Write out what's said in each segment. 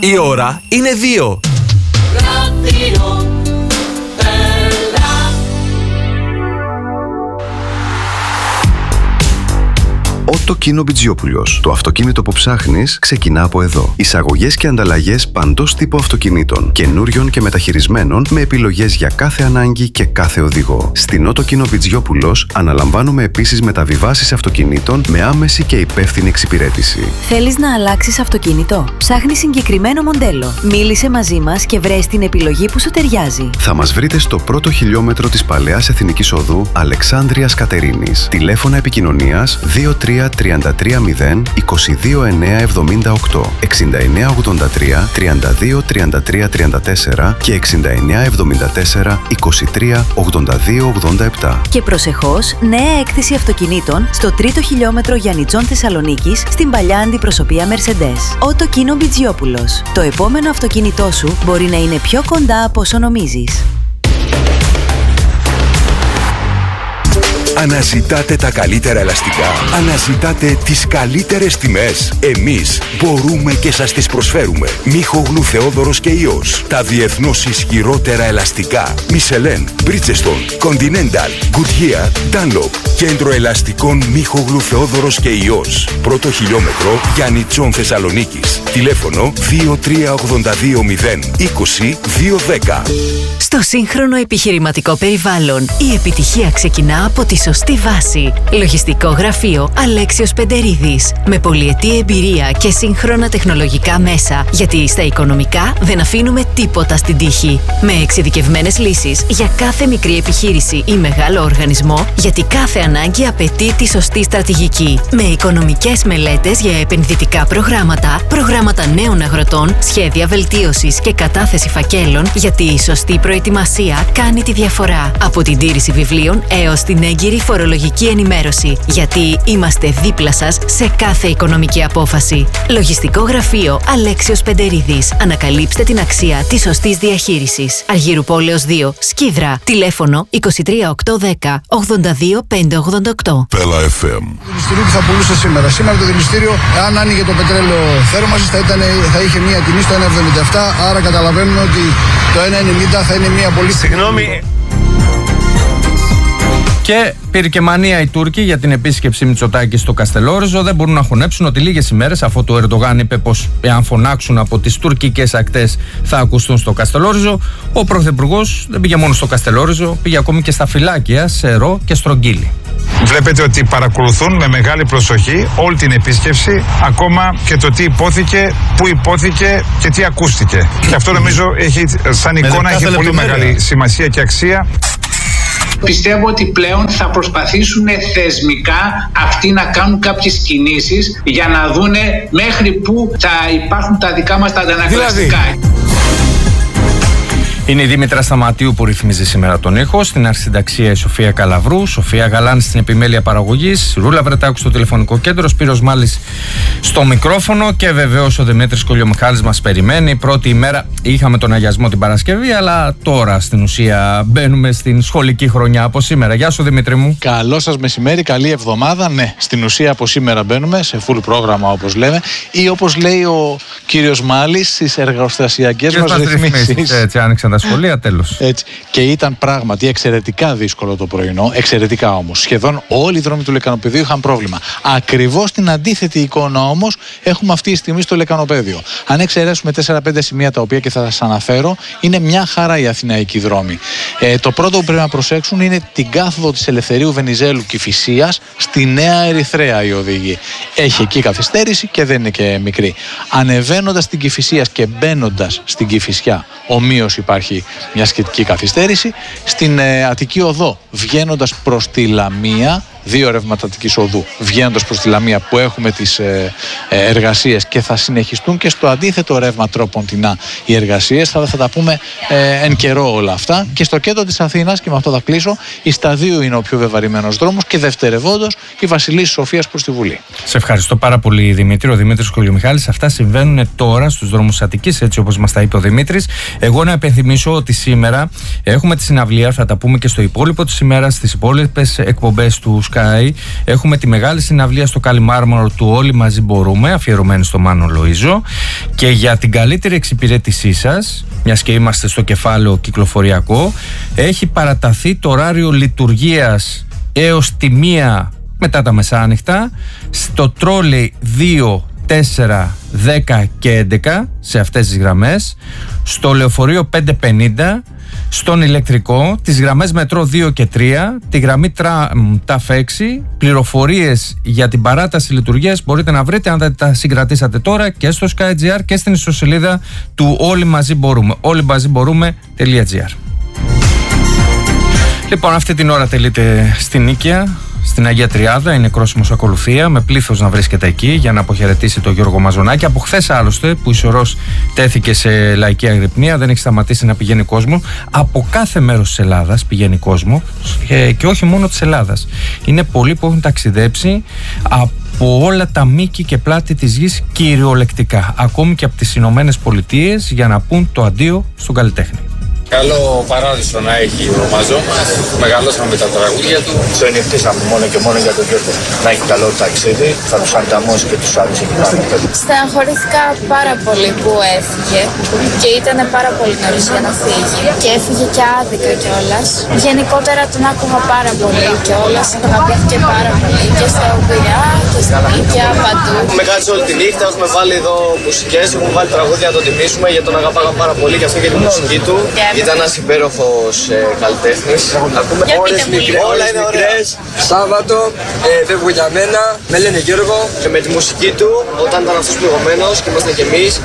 Η ώρα είναι 2. Ότο Κίνο Μπιτζιόπουλος. Το αυτοκίνητο που ψάχνεις ξεκινά από εδώ. Εισαγωγές και ανταλλαγές παντός τύπου αυτοκινήτων, καινούριων και μεταχειρισμένων, με επιλογές για κάθε ανάγκη και κάθε οδηγό. Στην Ότο Κίνο Μπιτζιόπουλος αναλαμβάνουμε επίσης μεταβιβάσεις αυτοκινήτων με άμεση και υπεύθυνη εξυπηρέτηση. Θέλεις να αλλάξεις αυτοκίνητο? Ψάχνεις συγκεκριμένο μοντέλο? Μίλησε μαζί μας και βρες την επιλογή που σου ταιριάζει. Θα μας βρείτε στο πρώτο χιλιόμετρο της Παλαιάς Εθνικής Οδού Αλεξάνδρειας Κατερίνης. Τηλέφωνα επικοινωνίας 23 33 0 22 9 78, 69 83 32 33 34 και 69 74 23 82 87. Και προσεχώς, νέα έκθεση αυτοκινήτων στο τρίτο χιλιόμετρο Γιαννιτσών Θεσσαλονίκης στην παλιά αντιπροσωπεία Mercedes. Ότο Κίνο Μπιτζιόπουλος. Το επόμενο αυτοκίνητό σου μπορεί να είναι πιο κοντά από όσο νομίζεις. Αναζητάτε τα καλύτερα ελαστικά. Αναζητάτε τις καλύτερες τιμές. Εμείς μπορούμε και σας τις προσφέρουμε. Μίχογλου Θεόδωρος και Ιός. Τα διεθνώς ισχυρότερα ελαστικά. Michelin, Bridgestone, Continental, Goodyear, Dunlop. Κέντρο ελαστικών Μίχογλου Θεόδωρος και Ιός. Πρώτο χιλιόμετρο Γιαννιτσών Θεσσαλονίκης. Τηλέφωνο 2382 0 20 210. Στο σύγχρονο επιχειρηματικό περιβάλλον, η επιτυχία ξεκινά από τη σωστή βάση. Λογιστικό γραφείο Αλέξιος Πεντερίδης. Με πολυετή εμπειρία και σύγχρονα τεχνολογικά μέσα, γιατί στα οικονομικά δεν αφήνουμε τίποτα στην τύχη. Με εξειδικευμένες λύσεις για κάθε μικρή επιχείρηση ή μεγάλο οργανισμό, γιατί κάθε ανάγκη απαιτεί τη σωστή στρατηγική. Με οικονομικές μελέτες για επενδυτικά προγράμματα, προγράμματα νέων αγροτών, σχέδια βελτίωσης και κατάθεση φακέλων, γιατί η σωστή προετοιμασία κάνει τη διαφορά. Από την τήρηση βιβλίων έως την έγκυρη φορολογική ενημέρωση, γιατί είμαστε δίπλα σας σε κάθε οικονομική απόφαση. Λογιστικό γραφείο Αλέξιος Πεντερίδης. Ανακαλύψτε την αξία της σωστής διαχείρισης. Αργύρου Πόλεως 2, Σκίδρα. Τηλέφωνο 23810 82 588. Πέλα FM. Το δηληστήριο που θα πουλούσε σήμερα. Σήμερα το δηληστήριο, αν άνοιγε το πετρέλαιο θέρμανσης, θα είχε μία τιμή στο 1,77. Άρα καταλαβαίνουμε ότι το 1,90 θα είναι μία πολύ. Συγγνώμη. Και πυρκεμανία οι Τούρκοι για την επίσκεψη Μητσοτάκη στο Καστελόριζο. Δεν μπορούν να χωνέψουν ότι λίγες ημέρες αφού το Ερντογάν είπε πως εάν φωνάξουν από τις τουρκικές ακτές θα ακουστούν στο Καστελόριζο, ο Πρωθυπουργός δεν πήγε μόνο στο Καστελόριζο, πήγε ακόμη και στα φυλάκια Σερό και Στρογγύλη. Βλέπετε ότι παρακολουθούν με μεγάλη προσοχή όλη την επίσκεψη, ακόμα και το τι υπόθηκε, πού υπόθηκε και τι ακούστηκε. Και αυτό νομίζω έχει, σαν εικόνα έχει πολύ μεγάλη σημασία και αξία. Πιστεύω ότι πλέον θα προσπαθήσουν θεσμικά αυτοί να κάνουν κάποιες κινήσεις για να δούνε μέχρι πού θα υπάρχουν τα δικά μας τα αντανακλαστικά. Είναι η Δήμητρα Σταματίου που ρυθμίζει σήμερα τον ήχο. Στην αρχισυνταξία η Σοφία Καλαβρού, Σοφία Γαλάνη στην επιμέλεια παραγωγής, Ρούλα Βρετάκου στο τηλεφωνικό κέντρο, Σπύρος Μάλης στο μικρόφωνο και βεβαίως ο Δημήτρης Κολιομιχάλης μας περιμένει. Πρώτη ημέρα είχαμε τον αγιασμό την Παρασκευή, αλλά τώρα στην ουσία μπαίνουμε στην σχολική χρονιά από σήμερα. Γεια σου Δημήτρη μου. Καλό σας μεσημέρι, καλή εβδομάδα. Ναι, στην ουσία από σήμερα μπαίνουμε σε full πρόγραμμα όπως λέμε, ή όπως λέει ο κύριος Μάλης στις εργοστασιακές μας ρυθμίσεις. Έτσι άνοιξαν τα σχολεία, τέλος. Έτσι. Και ήταν πράγματι εξαιρετικά δύσκολο το πρωινό, εξαιρετικά όμως. Σχεδόν όλοι οι δρόμοι του Λεκανοπεδίου είχαν πρόβλημα. Ακριβώς την αντίθετη εικόνα όμως έχουμε αυτή τη στιγμή στο Λεκανοπέδιο. Αν εξαιρέσουμε 4-5 σημεία τα οποία και θα σας αναφέρω, είναι μια χαρά οι αθηναϊκοί δρόμοι. Το πρώτο που πρέπει να προσέξουν είναι την κάθοδο της Ελευθερίου Βενιζέλου Κηφισίας στη Νέα Ερυθρέα η οδηγή. Έχει εκεί καθυστέρηση και δεν είναι και μικρή. Ανεβαίνοντας την Κηφισίας και μπαίνοντας στην Κηφισιά, ομοίως υπάρχει μια σχετική καθυστέρηση. Στην Αττική Οδό, βγαίνοντας προς τη Λαμία, δύο ρεύματα Αττικής Οδού, βγαίνοντας προς τη Λαμία που έχουμε τις εργασίες και θα συνεχιστούν και στο αντίθετο ρεύμα Τρόποντινά οι εργασίες. Θα τα πούμε εν καιρό όλα αυτά. Και στο κέντρο της Αθήνας, και με αυτό θα κλείσω, η Σταδίου είναι ο πιο βεβαρημένος δρόμος και δευτερευόντως η Βασιλής Σοφίας προς τη Βουλή. Σε ευχαριστώ πάρα πολύ Δημήτρη. Ο Δημήτρης Κολιομιχάλης. Αυτά συμβαίνουν τώρα στους δρόμους Αττικής, έτσι όπως μας τα είπε ο Δημήτρης. Εγώ να υπενθυμίσω ότι σήμερα έχουμε τη συναυλία, θα τα πούμε και στο υπόλοιπο της ημέρας, στις υπόλοιπες εκπομπές του Sky έχουμε τη μεγάλη συναυλία στο Καλιμάρμαρο του Όλοι Μαζί Μπορούμε, αφιερωμένη στο Μάνο Λοΐζο. Και για την καλύτερη εξυπηρέτησή σας, μιας και είμαστε στο κεφάλαιο κυκλοφοριακό, έχει παραταθεί το ωράριο λειτουργίας έως τη 1 μετά τα μεσάνυχτα στο τρόλεϊ 2, 4, 10 και 11 σε αυτές τις γραμμές, στο λεωφορείο 550, στον ηλεκτρικό, τις γραμμές μετρό 2 και 3, τη γραμμή ΤΑΦ 6. Πληροφορίες για την παράταση λειτουργίας μπορείτε να βρείτε, αν δεν τα συγκρατήσατε τώρα, και στο Sky.gr και στην ιστοσελίδα του Όλοι Μαζί Μπορούμε, όλημαζιμπορούμε.gr. Λοιπόν, αυτή την ώρα τελείται στην Νίκαια, στην Αγία Τριάδα, η νεκρόσιμος ακολουθία, με πλήθος να βρίσκεται εκεί για να αποχαιρετήσει τον Γιώργο Μαζονάκη. Από χθες άλλωστε, που η Σωρός τέθηκε σε λαϊκή αγρυπνία, δεν έχει σταματήσει να πηγαίνει κόσμο. Από κάθε μέρος της Ελλάδας πηγαίνει κόσμο, και όχι μόνο της Ελλάδας. Είναι πολλοί που έχουν ταξιδέψει από όλα τα μήκη και πλάτη της γης, κυριολεκτικά, ακόμη και από τις Ηνωμένες Πολιτείες, για να πούν το αντίο στον καλλιτέχνη. Καλό παράδεισο να έχει ο Μαζό. Μεγαλώσαμε με τα τραγούδια του. Το ενευτήσαμε μόνο και μόνο για τον Γιώργο. Να έχει καλό ταξίδι. Θα τους ανταμώσει και τους άλλους εκεί πάνω. Στεναχωρήθηκα πάρα πολύ που έφυγε και ήταν πάρα πολύ νωρίς για να φύγει. Και έφυγε και άδικα κιόλας. Γενικότερα τον άκουγα πάρα πολύ κιόλας. Τον αγαπήθηκε πάρα πολύ και στα Πειραιά και στα Νίκαια, παντού. Έχουμε κάτσει όλη τη νύχτα, έχουμε βάλει εδώ μουσικές, έχουμε βάλει τραγούδια να τον τιμήσουμε, γιατί τον αγαπάγα πάρα πολύ και αυτό και τη μουσική του. Ήταν ένας υπέροχος καλλιτέχνης. Ακούμε ώρες μικρές, όλα είναι ωραίες. Σάββατο, φεύγω για μένα, με λένε Γιώργο. Και με τη μουσική του, όταν ήταν αυτός πληγωμένος και ήμασταν κι εμείς.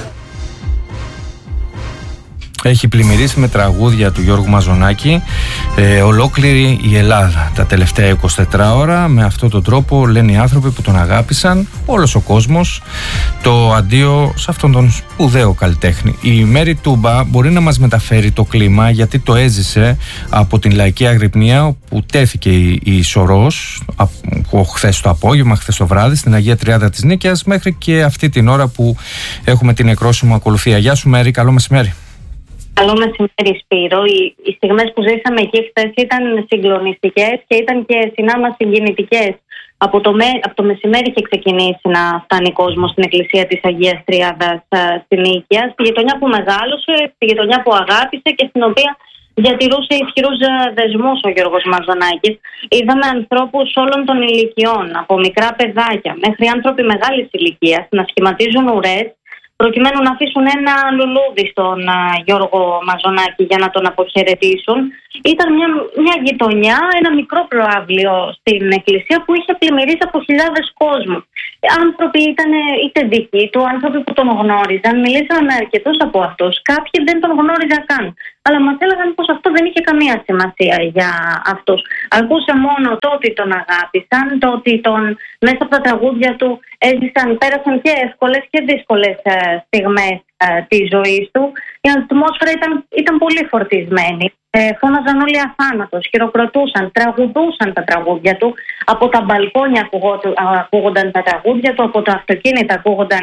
Έχει πλημμυρίσει με τραγούδια του Γιώργου Μαζονάκη ολόκληρη η Ελλάδα τα τελευταία 24 ώρα. Με αυτόν τον τρόπο λένε οι άνθρωποι που τον αγάπησαν, όλος ο κόσμος, το αντίο σε αυτόν τον σπουδαίο καλλιτέχνη. Η Μέρη Τούμπα μπορεί να μας μεταφέρει το κλίμα, γιατί το έζησε από την λαϊκή αγρυπνία όπου τέθηκε η Σωρός χθες το απόγευμα, χθες το βράδυ, στην Αγία Τριάδα της Νίκαιας, μέχρι και αυτή την ώρα που έχουμε την νεκρόσιμο ακολουθία. Γεια σου Μέρη, καλό μεσημέρι. Καλό μεσημέρι Σπύρο. Οι στιγμές που ζήσαμε εκεί χθες ήταν συγκλονιστικές και ήταν και συνάμα συγκινητικές. Από το μεσημέρι είχε ξεκινήσει να φτάνει κόσμο στην εκκλησία της Αγίας Τριάδας στην Νίκαια, στη γειτονιά που μεγάλωσε, στη γειτονιά που αγάπησε και στην οποία διατηρούσε ισχυρούς δεσμούς ο Γιώργος Μαζονάκης. Είδαμε ανθρώπους όλων των ηλικιών, από μικρά παιδάκια μέχρι άνθρωποι μεγάλης ηλικίας, να σχηματίζουν ουρές προκειμένου να αφήσουν ένα λουλούδι στον Γιώργο Μαζονάκη για να τον αποχαιρετήσουν. Ήταν μια γειτονιά, ένα μικρό προαύλιο στην εκκλησία που είχε πλημμυρίσει από χιλιάδες κόσμου. Άνθρωποι ήταν είτε δικοί του, άνθρωποι που τον γνώριζαν. Μιλήσαμε με αρκετούς από αυτούς. Κάποιοι δεν τον γνώριζαν καν. Αλλά μας έλεγαν πως αυτό δεν είχε καμία σημασία για αυτούς. Αρκούσε μόνο το ότι τον αγάπησαν, το ότι μέσα από τα τραγούδια του πέρασαν και εύκολες και δύσκολες στιγμές της ζωής του. Η ατμόσφαιρα ήταν πολύ φορτισμένη. Φώναζαν όλοι αθάνατος, χειροκροτούσαν, τραγουδούσαν τα τραγούδια του. Από τα μπαλκόνια ακούγονταν τα τραγούδια του, από τα αυτοκίνητα ακούγονταν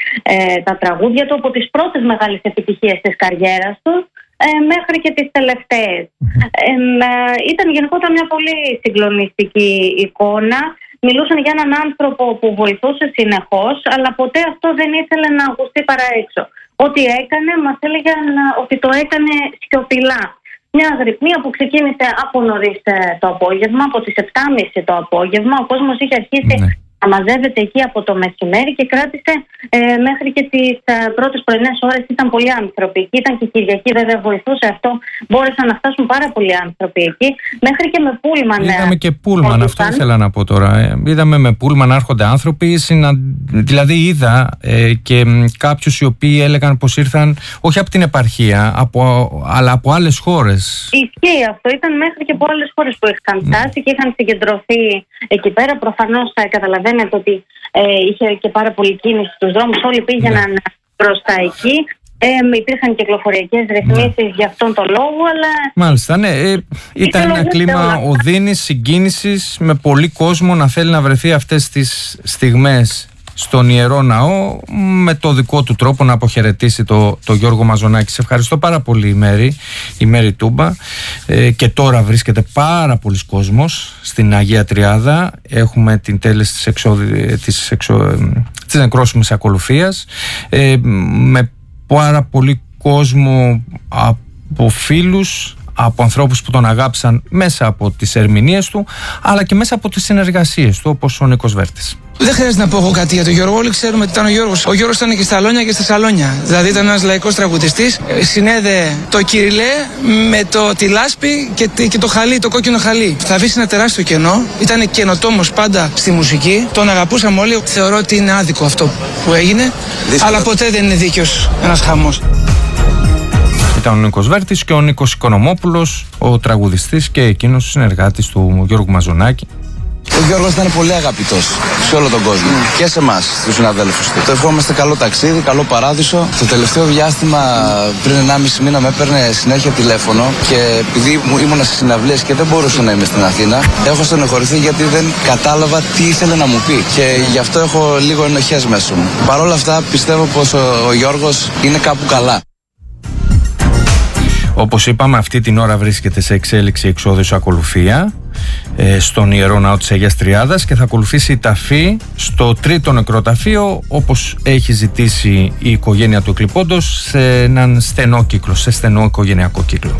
τα τραγούδια του, από τις πρώτες μεγάλες επιτυχίες της καριέρας του μέχρι και τις τελευταίες. Ήταν γενικότερα μια πολύ συγκλονιστική εικόνα. Μιλούσαν για έναν άνθρωπο που βοηθούσε συνεχώς, αλλά ποτέ αυτό δεν ήθελε να ακουστεί παρά έξω. Ό,τι έκανε, μας έλεγαν ότι το έκανε σιωπηλά. Μια αγρυπνία που ξεκίνησε από νωρίς το απόγευμα, από τις 7.30 το απόγευμα. Ο κόσμος είχε αρχίσει να μαζεύεται εκεί από το μεσημέρι και κράτησε μέχρι και τις πρώτες πρωινές ώρες. Ήταν πολλοί άνθρωποι εκεί. Ήταν και Κυριακή, βέβαια βοηθούσε αυτό. Μπόρεσαν να φτάσουν πάρα πολλοί άνθρωποι εκεί. Μέχρι και με πούλμαν. Είδαμε και πούλμαν, αυτό ήθελα να πω τώρα. Είδαμε με πούλμαν να έρχονται άνθρωποι. Δηλαδή είδα και κάποιους οι οποίοι έλεγαν πως ήρθαν όχι από την επαρχία, αλλά από άλλες χώρες. Ισχύει αυτό. Ήταν μέχρι και από άλλες χώρες που είχαν φτάσει και είχαν συγκεντρωθεί εκεί πέρα. Προφανώς καταλαβαίνετε ότι είχε και πάρα πολύ κίνηση στους δρόμους. Όλοι πήγαιναν μπροστά εκεί. Υπήρχαν κυκλοφοριακές ρυθμίσεις για αυτόν τον λόγο, αλλά... Μάλιστα, ναι. Ήταν ένα κλίμα οδύνης, συγκίνησης, με πολύ κόσμο να θέλει να βρεθεί αυτές τις στιγμές στον Ιερό Ναό με το δικό του τρόπο να αποχαιρετήσει το Γιώργο Μαζονάκη. Σε ευχαριστώ πάρα πολύ η Μέρη Τούμπα. Και τώρα βρίσκεται πάρα πολλοί κόσμος στην Αγία Τριάδα. Έχουμε την τέλεση της νεκρόσιμης ακολουθίας με πάρα πολύ κόσμο από φίλους, από ανθρώπους που τον αγάπησαν μέσα από τις ερμηνείες του, αλλά και μέσα από τις συνεργασίες του, όπως ο Νίκος Βέρτης. Δεν χρειάζεται να πω εγώ κάτι για τον Γιώργο. Όλοι ξέρουμε ότι ήταν ο Γιώργος. Ο Γιώργος ήταν και στα Αλόνια και στα Σαλόνια. Δηλαδή ήταν ένας λαϊκός τραγουδιστής. Συνέδεε το Κυριλέ με τη λάσπη και το χαλί, το κόκκινο χαλί. Θα αφήσει ένα τεράστιο κενό. Ήταν καινοτόμος πάντα στη μουσική. Τον αγαπούσαμε όλοι. Θεωρώ ότι είναι άδικο αυτό που έγινε. Αλλά ποτέ δεν είναι δίκαιος ένας χαμός. Ήταν ο Νίκος Βέρτης και ο Νίκος Οικονομόπουλος, ο τραγουδιστής και εκείνος συνεργάτης του Γιώργου Μαζονάκη. Ο Γιώργος ήταν πολύ αγαπητός σε όλο τον κόσμο και σε εμάς, τους συναδέλφους του. Το ευχόμαστε καλό ταξίδι, καλό παράδεισο. Το τελευταίο διάστημα, πριν 1,5 μήνα, με έπαιρνε συνέχεια τηλέφωνο και επειδή ήμουνα στις συναυλίες και δεν μπορούσα να είμαι στην Αθήνα, έχω στενοχωρηθεί γιατί δεν κατάλαβα τι ήθελε να μου πει και γι' αυτό έχω λίγο ενοχές μέσα μου. Παρ' όλα αυτά, πιστεύω πως ο Γιώργος είναι κάπου καλά. Όπως είπαμε, αυτή την ώρα βρίσκεται σε εξέλιξη εξόδους ακολουθία στον Ιερό Ναό της Αγίας Τριάδας και θα ακολουθήσει η ταφή στο τρίτο νεκροταφείο, όπως έχει ζητήσει η οικογένεια του εκλειπώντος, σε έναν στενό κύκλο, σε στενό οικογενειακό κύκλο.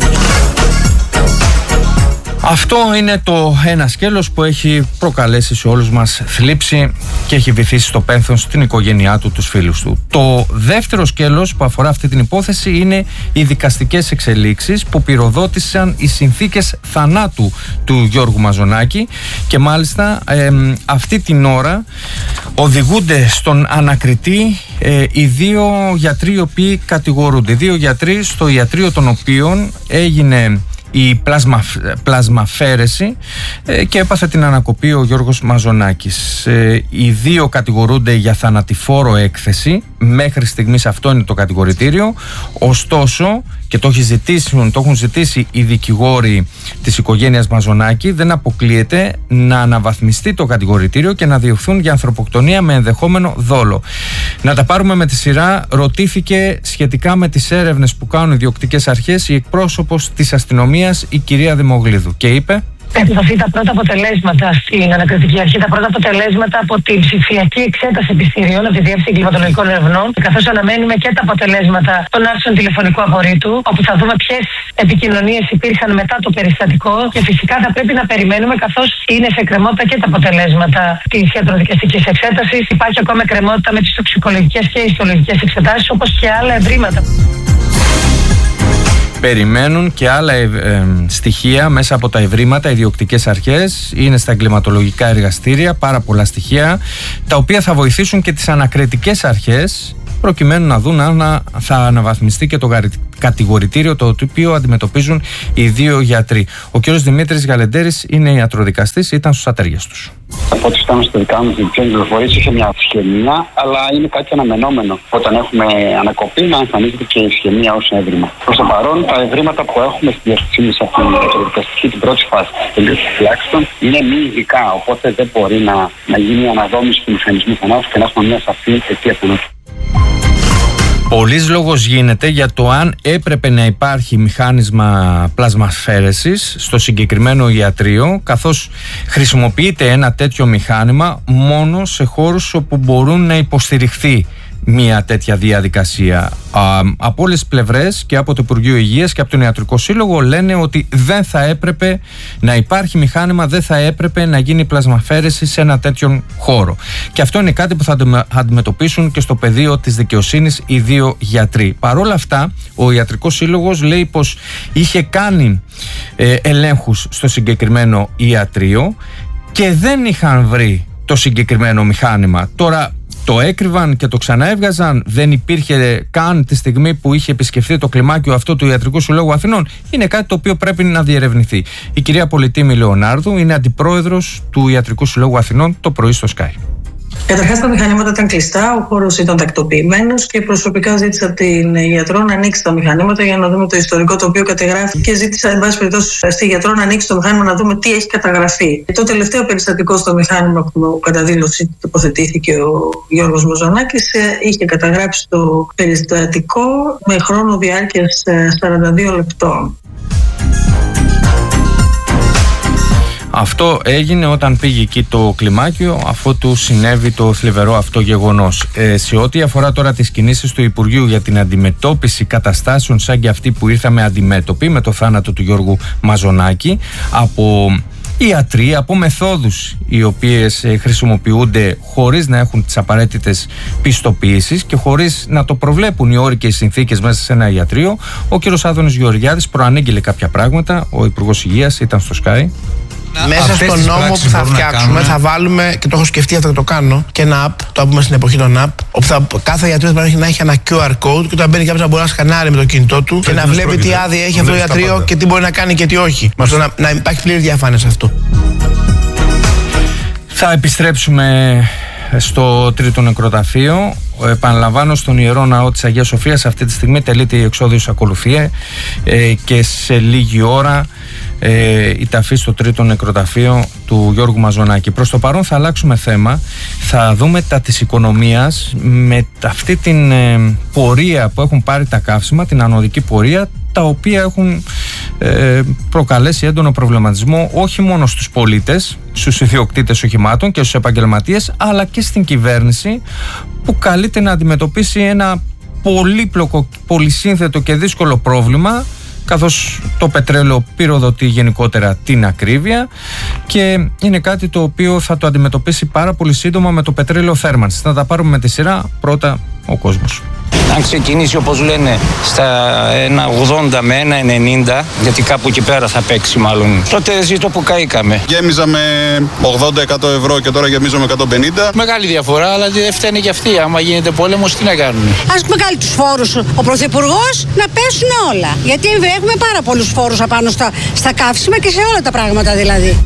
Αυτό είναι το ένα σκέλος που έχει προκαλέσει σε όλους μας θλίψη και έχει βυθίσει στο πένθος την οικογένειά του, τους φίλους του. Το δεύτερο σκέλος που αφορά αυτή την υπόθεση είναι οι δικαστικές εξελίξεις που πυροδότησαν οι συνθήκες θανάτου του Γιώργου Μαζονάκη και μάλιστα αυτή την ώρα οδηγούνται στον ανακριτή οι δύο γιατροί οι οποίοι κατηγορούνται. Δύο γιατροί στο ιατρείο των οποίων έγινε η πλασμαφαίρεση και έπαθε την ανακοπή ο Γιώργος Μαζονάκης. Οι δύο κατηγορούνται για θανατηφόρο έκθεση. Μέχρι στιγμής αυτό είναι το κατηγορητήριο. Ωστόσο, και το έχουν ζητήσει οι δικηγόροι της οικογένειας Μαζονάκη, δεν αποκλείεται να αναβαθμιστεί το κατηγορητήριο και να διωχθούν για ανθρωποκτονία με ενδεχόμενο δόλο. Να τα πάρουμε με τη σειρά. Ρωτήθηκε σχετικά με τις έρευνες που κάνουν οι διοκτικές αρχές η εκπρόσωπος της αστυνομίας, η κυρία Δημογλίδου, και είπε: Έχουν δοθεί τα πρώτα αποτελέσματα στην ανακριτική αρχή, τα πρώτα αποτελέσματα από την ψηφιακή εξέταση επιστηρίων από τη Διεύθυνση Εγκληματολογικών Ερευνών, καθώς αναμένουμε και τα αποτελέσματα των άρθρων τηλεφωνικού απορρίτου, όπου θα δούμε ποιες επικοινωνίες υπήρχαν μετά το περιστατικό και φυσικά θα πρέπει να περιμένουμε, καθώς είναι σε εκκρεμότητα και τα αποτελέσματα της ιατροδικαστικής εξέτασης. Υπάρχει ακόμα εκκρεμότητα με τις τοξικολογικές και ιστολογικές εξετάσεις, όπως και άλλα ευρήματα. Περιμένουν και άλλα στοιχεία μέσα από τα ευρήματα, οι διοκτικές αρχές. Είναι στα εγκληματολογικά εργαστήρια πάρα πολλά στοιχεία, τα οποία θα βοηθήσουν και τις ανακριτικές αρχές προκειμένου να δουν αν θα αναβαθμιστεί και το κατηγορητήριο το οποίο αντιμετωπίζουν οι δύο γιατροί. Ο κ. Δημήτρης Γαλεντέρης είναι ιατροδικαστής, ήταν στους ατέριες τους. Από ό,τι φτάνουν στο δικά μου δικαιές πληροφορίες, είχε μια σχεμία, αλλά είναι κάτι αναμενόμενο. Όταν έχουμε ανακοπή, να εμφανίζεται και η σχεμία ως έβριμα. Προς το παρόν, τα ευρήματα που έχουμε στη διαστησίμηση από την ιατροδικαστική την πρώτη φάση, τουλάχιστον, είναι μη ειδικά. Οπότε δεν μπορεί να γίνει αναδόμηση του μηχανισμού θανάτου και να έχουμε μια σαφή αιτία θανάτου. Πολλής λόγος γίνεται για το αν έπρεπε να υπάρχει μηχάνισμα πλασμαφαίρεσης στο συγκεκριμένο ιατρείο, καθώς χρησιμοποιείται ένα τέτοιο μηχάνημα μόνο σε χώρους όπου μπορούν να υποστηριχθεί μια τέτοια διαδικασία. Από όλες τις πλευρές, και από το Υπουργείο Υγείας και από τον Ιατρικό Σύλλογο, λένε ότι δεν θα έπρεπε να υπάρχει μηχάνημα, δεν θα έπρεπε να γίνει πλασμαφαίρεση σε ένα τέτοιον χώρο. Και αυτό είναι κάτι που θα αντιμετωπίσουν και στο πεδίο της δικαιοσύνης οι δύο γιατροί. Παρ' όλα αυτά, ο Ιατρικός Σύλλογος λέει πως είχε κάνει ελέγχους στο συγκεκριμένο ιατρείο και δεν είχαν βρει το συγκεκριμένο μηχάνημα. Τώρα το έκρυβαν και το ξαναέβγαζαν, δεν υπήρχε καν τη στιγμή που είχε επισκεφθεί το κλιμάκιο αυτό του Ιατρικού Συλλόγου Αθηνών. Είναι κάτι το οποίο πρέπει να διερευνηθεί. Η κυρία Πολυτήμη Λεωνάρδου είναι αντιπρόεδρος του Ιατρικού Συλλόγου Αθηνών, το πρωί στο Sky. Καταρχάς τα μηχανήματα ήταν κλειστά, ο χώρος ήταν τακτοποιημένος και προσωπικά ζήτησα από την γιατρό να ανοίξει τα μηχανήματα για να δούμε το ιστορικό το οποίο κατεγράφει και ζήτησα εν πάση περιπτώσει στη γιατρό να ανοίξει το μηχάνημα να δούμε τι έχει καταγραφεί. Το τελευταίο περιστατικό στο μηχάνημα που κατά δήλωση τοποθετήθηκε ο Γιώργος Μαζονάκης είχε καταγράψει το περιστατικό με χρόνο διάρκειας 42 λεπτών. Αυτό έγινε όταν πήγε εκεί το κλιμάκιο, αφού του συνέβη το θλιβερό αυτό γεγονός. Σε ό,τι αφορά τώρα τις κινήσεις του Υπουργείου για την αντιμετώπιση καταστάσεων σαν και αυτή που ήρθαμε αντιμέτωποι με το θάνατο του Γιώργου Μαζονάκη, από ιατροί, από μεθόδους οι οποίες χρησιμοποιούνται χωρίς να έχουν τις απαραίτητες πιστοποιήσεις και χωρίς να το προβλέπουν οι όροι και οι συνθήκες μέσα σε ένα ιατρείο, ο κ. Άδωνης Γεωργιάδης προανήγγειλε κάποια πράγματα. Ο Υπουργός Υγείας ήταν στο Sky. Μέσα στον νόμο που θα φτιάξουμε θα βάλουμε, και το έχω σκεφτεί αυτό και το κάνω, και ένα app, το πούμε στην εποχή των app, όπου κάθε ιατρείο θα να έχει ένα QR code και όταν μπαίνει κάποιος να μπορεί να σκανάρει με το κινητό του και να βλέπει τι άδεια έχει αυτό το ιατρείο και τι μπορεί να κάνει και τι όχι. Να υπάρχει πλήρη διαφάνεια σε αυτό. Θα επιστρέψουμε στο τρίτο νεκροταφείο. Επαναλαμβάνω, στον Ιερό Ναό της Αγίας Σοφίας αυτή τη στιγμή τελείται η εξόδιος ακολουθία και σε λίγη ώρα η ταφή στο τρίτο νεκροταφείο του Γιώργου Μαζονάκη. Προς το παρόν θα αλλάξουμε θέμα. Θα δούμε τα της οικονομίας με αυτή την πορεία που έχουν πάρει τα καύσιμα, την ανωδική πορεία, τα οποία έχουν προκαλέσει έντονο προβληματισμό όχι μόνο στους πολίτες, στους ιδιοκτήτες οχημάτων και στους επαγγελματίες, αλλά και στην κυβέρνηση που καλείται να αντιμετωπίσει ένα πολύπλοκο, πολυσύνθετο και δύσκολο πρόβλημα, καθώς το πετρέλαιο πυροδοτεί γενικότερα την ακρίβεια και είναι κάτι το οποίο θα το αντιμετωπίσει πάρα πολύ σύντομα με το πετρέλαιο θέρμανσης. Θα τα πάρουμε με τη σειρά. Πρώτα ο κόσμος. Αν ξεκινήσει όπως λένε στα 1,80 με 1,90, γιατί κάπου εκεί πέρα θα παίξει μάλλον, τότε ζήτω που καήκαμε. Γέμιζα με 80-100 ευρώ και τώρα γεμίζω με 150. Μεγάλη διαφορά, αλλά δεν φταίνε και αυτοί. Άμα γίνεται πόλεμος, τι να κάνουν. Ας βγάλει τους φόρους ο Πρωθυπουργός να πέσουν όλα. Γιατί έχουμε πάρα πολλούς φόρους απάνω στα καύσιμα και σε όλα τα πράγματα δηλαδή.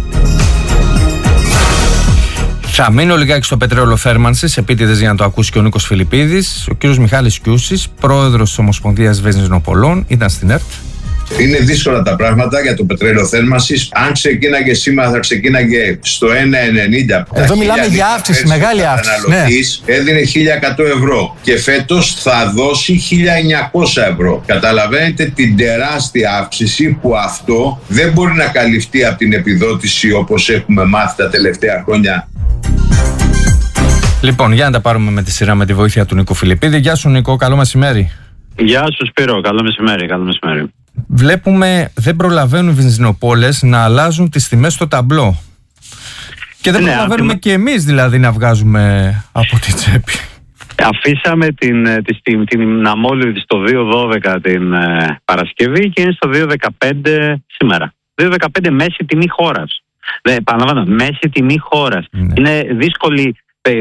Θα μείνω λιγάκι στο πετρέλαιο θέρμανσης, επίτηδες για να το ακούσει και ο Νίκος Φιλιππίδης. Ο κύριος Μιχάλης Κιούσης, πρόεδρος της Ομοσπονδίας Βενζινοπολών, ήταν στην ΕΡΤ. Είναι δύσκολα τα πράγματα για το πετρέλαιο θέρμανσης. Αν ξεκίναγε σήμερα, θα ξεκίναγε στο 1,90. Εδώ μιλάμε για αύξηση, μεγάλη αύξηση. Ναι. Έδινε 1.100 ευρώ και φέτος θα δώσει 1.900 ευρώ. Καταλαβαίνετε την τεράστια αύξηση που αυτό δεν μπορεί να καλυφθεί από την επιδότηση όπως έχουμε μάθει τα τελευταία χρόνια. Λοιπόν, για να τα πάρουμε με τη σειρά με τη βοήθεια του Νίκο Φιλιππίδη. Γεια σου Νίκο, καλό μεσημέρι. Γεια σου Σπύρο, καλό μεσημέρι, καλό μεσημέρι. Βλέπουμε δεν προλαβαίνουν οι βενζινοπόλες να αλλάζουν τις τιμές στο ταμπλό. Και δεν προλαβαίνουμε και εμείς δηλαδή να βγάζουμε από την τσέπη. Αφήσαμε την αμόλυβη στο 2.12 την Παρασκευή και είναι στο 2.15 σήμερα. 2.15 μέση τιμή χώρας. Επαναλαμβάνω, μέση τιμή χώρας. Είναι δύσκολη.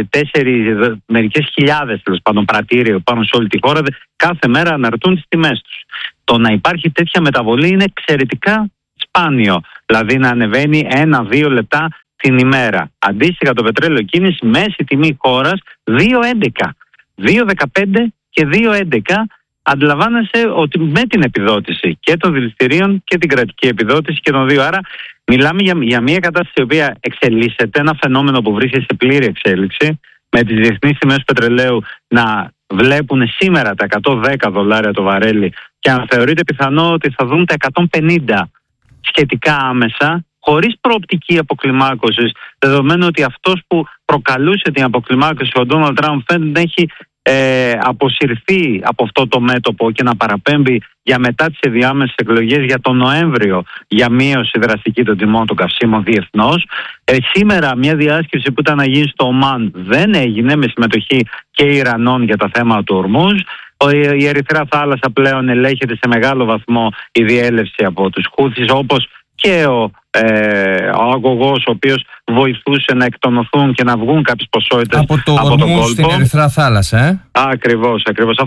Μερικές χιλιάδες τέλος πάντων πρατήριο πάνω σε όλη τη χώρα κάθε μέρα αναρτούν τις τιμές τους. Το να υπάρχει τέτοια μεταβολή είναι εξαιρετικά σπάνιο. Δηλαδή να ανεβαίνει 1-2 λεπτά την ημέρα. Αντίστοιχα το πετρέλαιο κίνηση μέση τιμή χώρας 2.11. 2.15 και 2.11. Αντιλαμβάνεσαι ότι με την επιδότηση και των δηληστηρίων και την κρατική επιδότηση και των δύο. Άρα μιλάμε για μια κατάσταση η οποία εξελίσσεται, ένα φαινόμενο που βρίσκεται σε πλήρη εξέλιξη, με τις διεθνείς τιμές του πετρελαίου να βλέπουν σήμερα τα $110 το βαρέλι και αν θεωρείται πιθανό ότι θα δουν τα 150 σχετικά άμεσα, χωρίς προοπτική αποκλιμάκωσης, δεδομένου ότι αυτός που προκαλούσε την αποκλιμάκωση, ο Ντόναλντ Τραμπ, φαίνεται να έχει αποσυρθεί από αυτό το μέτωπο και να παραπέμπει για μετά τις ενδιάμεσες εκλογές για τον Νοέμβριο για μείωση δραστική των τιμών των καυσίμων διεθνώς. Σήμερα μια διάσκεψη που ήταν να γίνει στο Ομάν δεν έγινε, με συμμετοχή και Ιρανών για τα θέματα του Ορμούζ. Η Ερυθρά θάλασσα πλέον ελέγχεται σε μεγάλο βαθμό η διέλευση από τους Χούθις, όπως και ο αγωγός ο οποίος βοηθούσε να εκτονωθούν και να βγουν κάποιες ποσότητες από τον κόλπο. Στην Ερυθρά θάλασσα, Ακριβώς.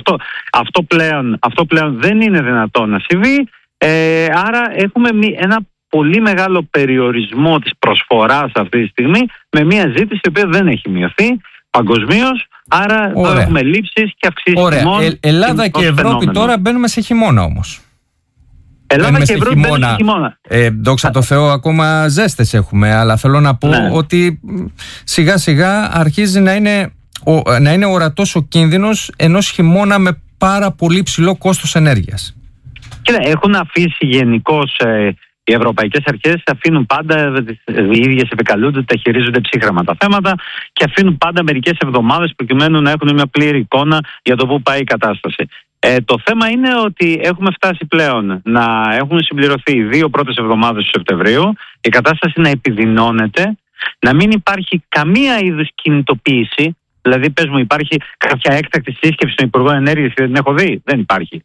Αυτό πλέον δεν είναι δυνατό να συμβεί. Άρα έχουμε ένα πολύ μεγάλο περιορισμό της προσφοράς αυτή τη στιγμή, με μια ζήτηση η οποία δεν έχει μειωθεί. παγκοσμίως. Άρα τώρα έχουμε λήψεις και αυξήσεις τιμών. Ελλάδα και Ευρώπη τώρα μπαίνουμε σε χειμώνα όμως. Ελλάδα και Ευρώπη μπαίνουν σε χειμώνα. Δόξα τω Θεώ, ακόμα ζέστες έχουμε, αλλά θέλω να πω ότι σιγά σιγά αρχίζει να είναι ορατός ο κίνδυνος ενός χειμώνα με πάρα πολύ ψηλό κόστος ενέργειας. Κοίτα, έχουν αφήσει γενικώς οι ευρωπαϊκές αρχές, αφήνουν πάντα, οι ίδιες επικαλούνται, τα χειρίζονται ψύχραμα τα θέματα και αφήνουν πάντα μερικές εβδομάδες προκειμένου να έχουν μια πλήρη εικόνα για το πού πάει η κατάσταση. Το θέμα είναι ότι έχουμε φτάσει πλέον να έχουν συμπληρωθεί οι 2 πρώτες εβδομάδες του Σεπτεμβρίου, η κατάσταση να επιδεινώνεται, να μην υπάρχει καμία είδους κινητοποίηση. Δηλαδή, πες μου, υπάρχει κάποια έκτακτη σύσκεψη στον Υπουργό Ενέργειας και δεν την έχω δει? Δεν υπάρχει.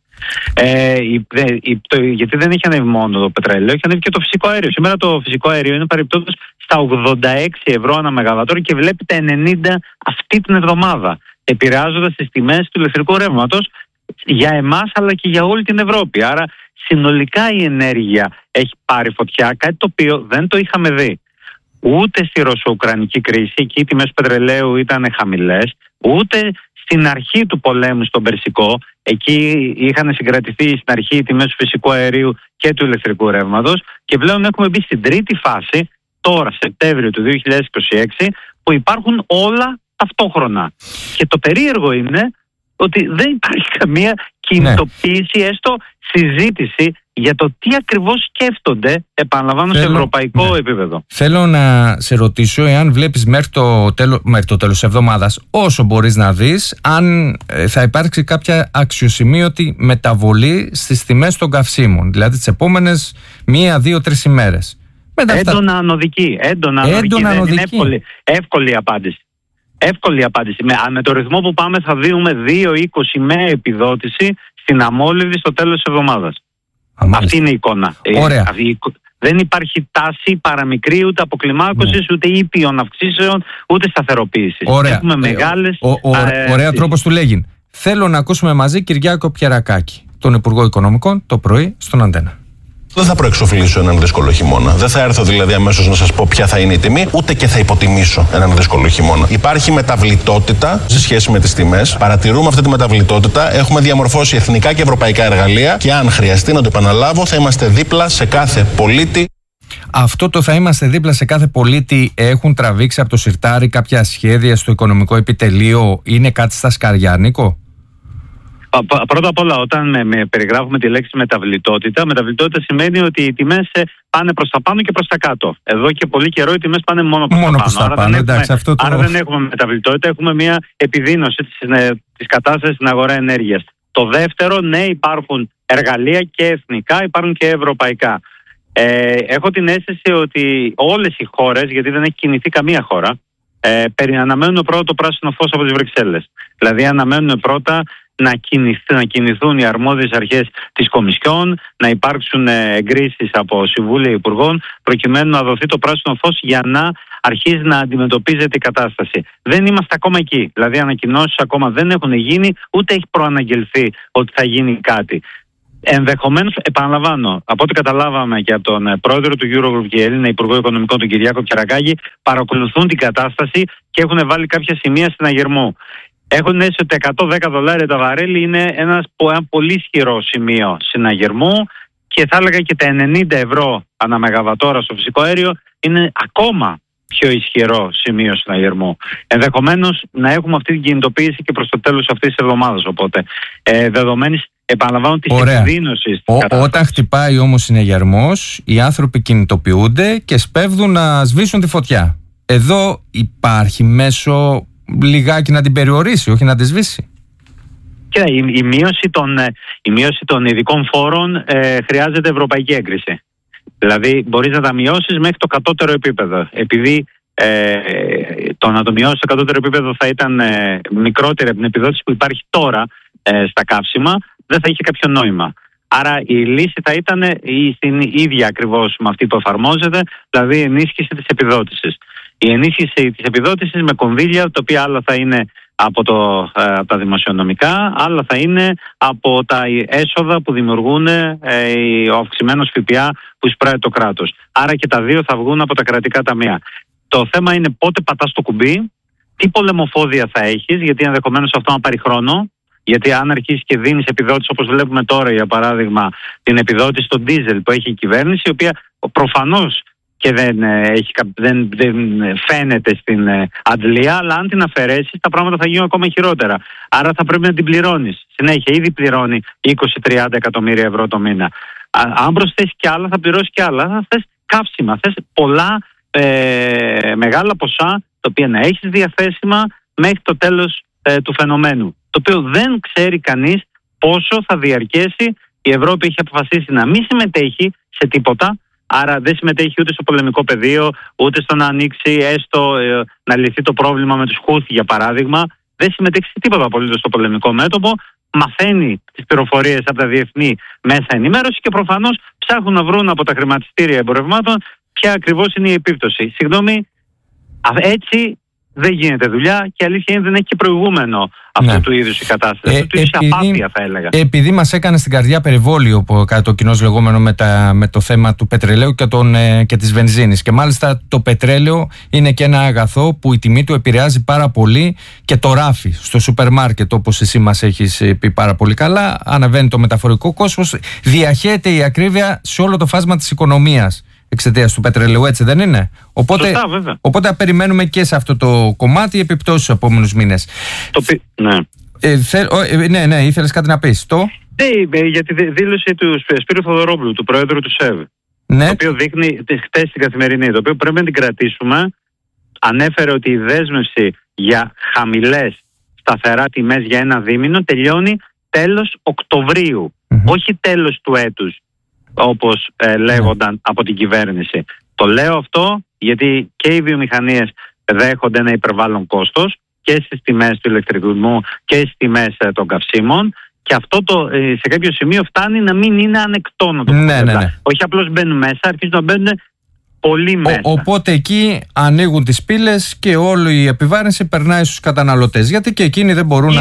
Γιατί δεν έχει ανέβει μόνο το πετρέλαιο, έχει ανέβει και το φυσικό αέριο. Σήμερα το φυσικό αέριο είναι παρεπτόντως στα 86 ευρώ ανά μεγαβατόρα και βλέπει τα 90 αυτή την εβδομάδα, επηρεάζοντας τις τιμές του ηλεκτρικού ρεύματος για εμάς αλλά και για όλη την Ευρώπη. Άρα, συνολικά η ενέργεια έχει πάρει φωτιά, κάτι το οποίο δεν το είχαμε δει ούτε στη ρωσο-ουκρανική κρίση, εκεί οι τιμές πετρελαίου ήταν χαμηλές, ούτε στην αρχή του πολέμου στον Περσικό, εκεί είχαν συγκρατηθεί στην αρχή οι τιμές του φυσικού αερίου και του ηλεκτρικού ρεύματος, και πλέον έχουμε μπει στην τρίτη φάση, τώρα Σεπτέμβριο του 2026, που υπάρχουν όλα ταυτόχρονα. Και το περίεργο είναι ότι δεν υπάρχει καμία κινητοποίηση, έστω συζήτηση για το τι ακριβώς σκέφτονται, επαναλαμβάνω, σε ευρωπαϊκό επίπεδο. Θέλω να σε ρωτήσω εάν βλέπεις μέχρι το τέλος της εβδομάδας, όσο μπορείς να δεις, αν θα υπάρξει κάποια αξιοσημείωτη μεταβολή στις τιμές των καυσίμων, δηλαδή τις επόμενες 1, 2, 3 ημέρες. Έντονα ανωδική. Δεν είναι εύκολη απάντηση. Εύκολη απάντηση. Με το ρυθμό που πάμε θα δίνουμε 2,20 με επιδότηση στην αμόλυβδη στο τέλος της εβδομάδας. Αυτή είναι η εικόνα. Δεν υπάρχει τάση παραμικρή ούτε αποκλιμάκωσης, ούτε ήπιων αυξήσεων, ούτε σταθεροποίησης. Έχουμε μεγάλες... Ωραία τρόπος του λέγειν. Θέλω να ακούσουμε μαζί Κυριάκο Πιερακάκη, τον Υπουργό Οικονομικών, το πρωί στον Αντένα. Δεν θα προεξοφλήσω έναν δύσκολο χειμώνα. Δεν θα έρθω δηλαδή αμέσως να σας πω ποια θα είναι η τιμή, ούτε και θα υποτιμήσω έναν δύσκολο χειμώνα. Υπάρχει μεταβλητότητα σε σχέση με τις τιμές. Παρατηρούμε αυτή τη μεταβλητότητα. Έχουμε διαμορφώσει εθνικά και ευρωπαϊκά εργαλεία και αν χρειαστεί να το επαναλάβω, θα είμαστε δίπλα σε κάθε πολίτη. Αυτό το θα είμαστε δίπλα σε κάθε πολίτη έχουν τραβήξει από το σιρτάρι κάποια σχέδια στο οικονομικό επιτελείο? Είναι κάτι στα σκαριά, Νίκο? Πρώτα απ' όλα, όταν περιγράφουμε τη λέξη μεταβλητότητα σημαίνει ότι οι τιμές πάνε προς τα πάνω και προς τα κάτω. Εδώ και πολύ καιρό οι τιμές πάνε μόνο προς τα πάνω. Άρα δεν έχουμε μεταβλητότητα, έχουμε μια επιδείνωση της κατάστασης στην αγορά ενέργειας. Το δεύτερο, ναι, υπάρχουν εργαλεία και εθνικά, υπάρχουν και ευρωπαϊκά. Έχω την αίσθηση ότι όλες οι χώρες, γιατί δεν έχει κινηθεί καμία χώρα, αναμένουν πρώτα το πράσινο φως από τις Βρυξέλλες. Δηλαδή αναμένουν πρώτα να κινηθούν οι αρμόδιες αρχές της Κομισιόν, να υπάρξουν εγκρίσεις από Συμβούλια Υπουργών, προκειμένου να δοθεί το πράσινο φως για να αρχίσει να αντιμετωπίζεται η κατάσταση. Δεν είμαστε ακόμα εκεί. Δηλαδή ανακοινώσεις ακόμα δεν έχουν γίνει, ούτε έχει προαναγγελθεί ότι θα γίνει κάτι. Ενδεχομένως, επαναλαμβάνω, από ό,τι καταλάβαμε και από τον πρόεδρο του Eurogroup και Έλληνα Υπουργό Οικονομικών, τον Κυριάκο Πιερακάκη, παρακολουθούν την κατάσταση και έχουν βάλει κάποια σημεία συναγερμού. Έχουν αίσθηση ότι $110 τα βαρέλι είναι ένα πολύ ισχυρό σημείο συναγερμού και θα έλεγα και τα 90 ευρώ ανά μεγαβατόρα στο φυσικό αέριο είναι ακόμα πιο ισχυρό σημείο συναγερμού. Ενδεχομένως να έχουμε αυτή την κινητοποίηση και προς το τέλος αυτής της εβδομάδας. Οπότε, δεδομένης, επαναλαμβάνω, της επιδείνωσης. Όταν χτυπάει όμως συναγερμός, οι άνθρωποι κινητοποιούνται και σπέβδουν να σβήσουν τη φωτιά. Εδώ υπάρχει μέσο λιγάκι να την περιορίσει, όχι να τη σβήσει? Κοίτα, η μείωση των ειδικών φόρων χρειάζεται ευρωπαϊκή έγκριση. Δηλαδή μπορείς να τα μειώσεις μέχρι το κατώτερο επίπεδο. Επειδή το να το μειώσεις στο κατώτερο επίπεδο θα ήταν μικρότερη από την επιδότηση που υπάρχει τώρα στα καύσιμα, δεν θα είχε κάποιο νόημα. Άρα η λύση θα ήταν στην ίδια ακριβώς με αυτή που εφαρμόζεται, δηλαδή η ενίσχυση της επιδότησης. Η ενίσχυση της επιδότησης με κονδύλια, τα οποία άλλα θα είναι από τα δημοσιονομικά, άλλα θα είναι από τα έσοδα που δημιουργούν ο αυξημένος ΦΠΑ που εισπράττει το κράτος. Άρα και τα δύο θα βγουν από τα κρατικά ταμεία. Το θέμα είναι πότε πατάς το κουμπί τι πολεμοφόδια θα έχεις, γιατί ενδεχομένως αυτό να πάρει χρόνο. Γιατί αν αρχίσει και δίνεις επιδότηση, όπως βλέπουμε τώρα για παράδειγμα την επιδότηση στο ντίζελ που έχει η κυβέρνηση, η οποία προφανώς και δεν φαίνεται στην αντλία, αλλά αν την αφαιρέσεις τα πράγματα θα γίνουν ακόμα χειρότερα. Άρα θα πρέπει να την πληρώνεις. Συνέχεια ήδη πληρώνει 20-30 εκατομμύρια ευρώ το μήνα. Αν προσθέσεις κι άλλα θα πληρώσεις κι άλλα. Θα θες καύσιμα, θες πολλά μεγάλα ποσά τα οποία να έχεις διαθέσιμα μέχρι το τέλος του φαινομένου. Το οποίο δεν ξέρει κανείς πόσο θα διαρκέσει. Η Ευρώπη έχει αποφασίσει να μην συμμετέχει σε τίποτα. Άρα δεν συμμετέχει ούτε στο πολεμικό πεδίο, ούτε στο να ανοίξει έστω να λυθεί το πρόβλημα με τους Χούθι για παράδειγμα. Δεν συμμετέχει σε τίποτα απολύτως στο πολεμικό μέτωπο. Μαθαίνει τις πληροφορίες από τα διεθνή μέσα ενημέρωση και προφανώς ψάχνουν να βρουν από τα χρηματιστήρια εμπορευμάτων ποια ακριβώς είναι η επίπτωση. Συγγνώμη, έτσι δεν γίνεται δουλειά και αλήθεια είναι δεν έχει και προηγούμενο αυτού του είδους η κατάσταση. Αυτού του είδους η απάθεια θα έλεγα. Επειδή μας έκανε στην καρδιά περιβόλιο κατά το κοινώς λεγόμενο με το θέμα του πετρελαίου και της βενζίνης. Και μάλιστα το πετρέλαιο είναι και ένα αγαθό που η τιμή του επηρεάζει πάρα πολύ και το ράφι στο σούπερ μάρκετ, όπως εσύ μας έχεις πει πάρα πολύ καλά. Ανεβαίνει το μεταφορικό κόστος, διαχέεται η ακρίβεια σε όλο το φάσμα της οικονομίας. Εξαιτίας του πετρελαίου, έτσι δεν είναι? Οπότε θα περιμένουμε και σε αυτό το κομμάτι επιπτώσεις στους επόμενους μήνες. Ναι, ήθελες κάτι να πεις? Ναι, για τη δήλωση του Σπύρου Θοδωρόπουλου, του Προέδρου του ΣΕΒ, το οποίο δείχνει χτες στην Καθημερινή, το οποίο πρέπει να την κρατήσουμε. Ανέφερε ότι η δέσμευση για χαμηλές σταθερά τιμές για ένα δίμηνο τελειώνει τέλος Οκτωβρίου, όχι τέλος του έτους, όπως λέγονταν από την κυβέρνηση. Το λέω αυτό γιατί και οι βιομηχανίες δέχονται ένα υπερβάλλον κόστος και στις τιμές του ηλεκτρισμού και στις τιμές των καυσίμων, και αυτό σε κάποιο σημείο φτάνει να μην είναι ανεκτόνοτο. Όχι απλώς μπαίνουν μέσα, αρχίζουν να μπαίνουν πολύ μέσα. Οπότε εκεί ανοίγουν τις πύλες και όλη η επιβάρυνση περνάει στους καταναλωτές. Γιατί και εκείνοι δεν μπορούν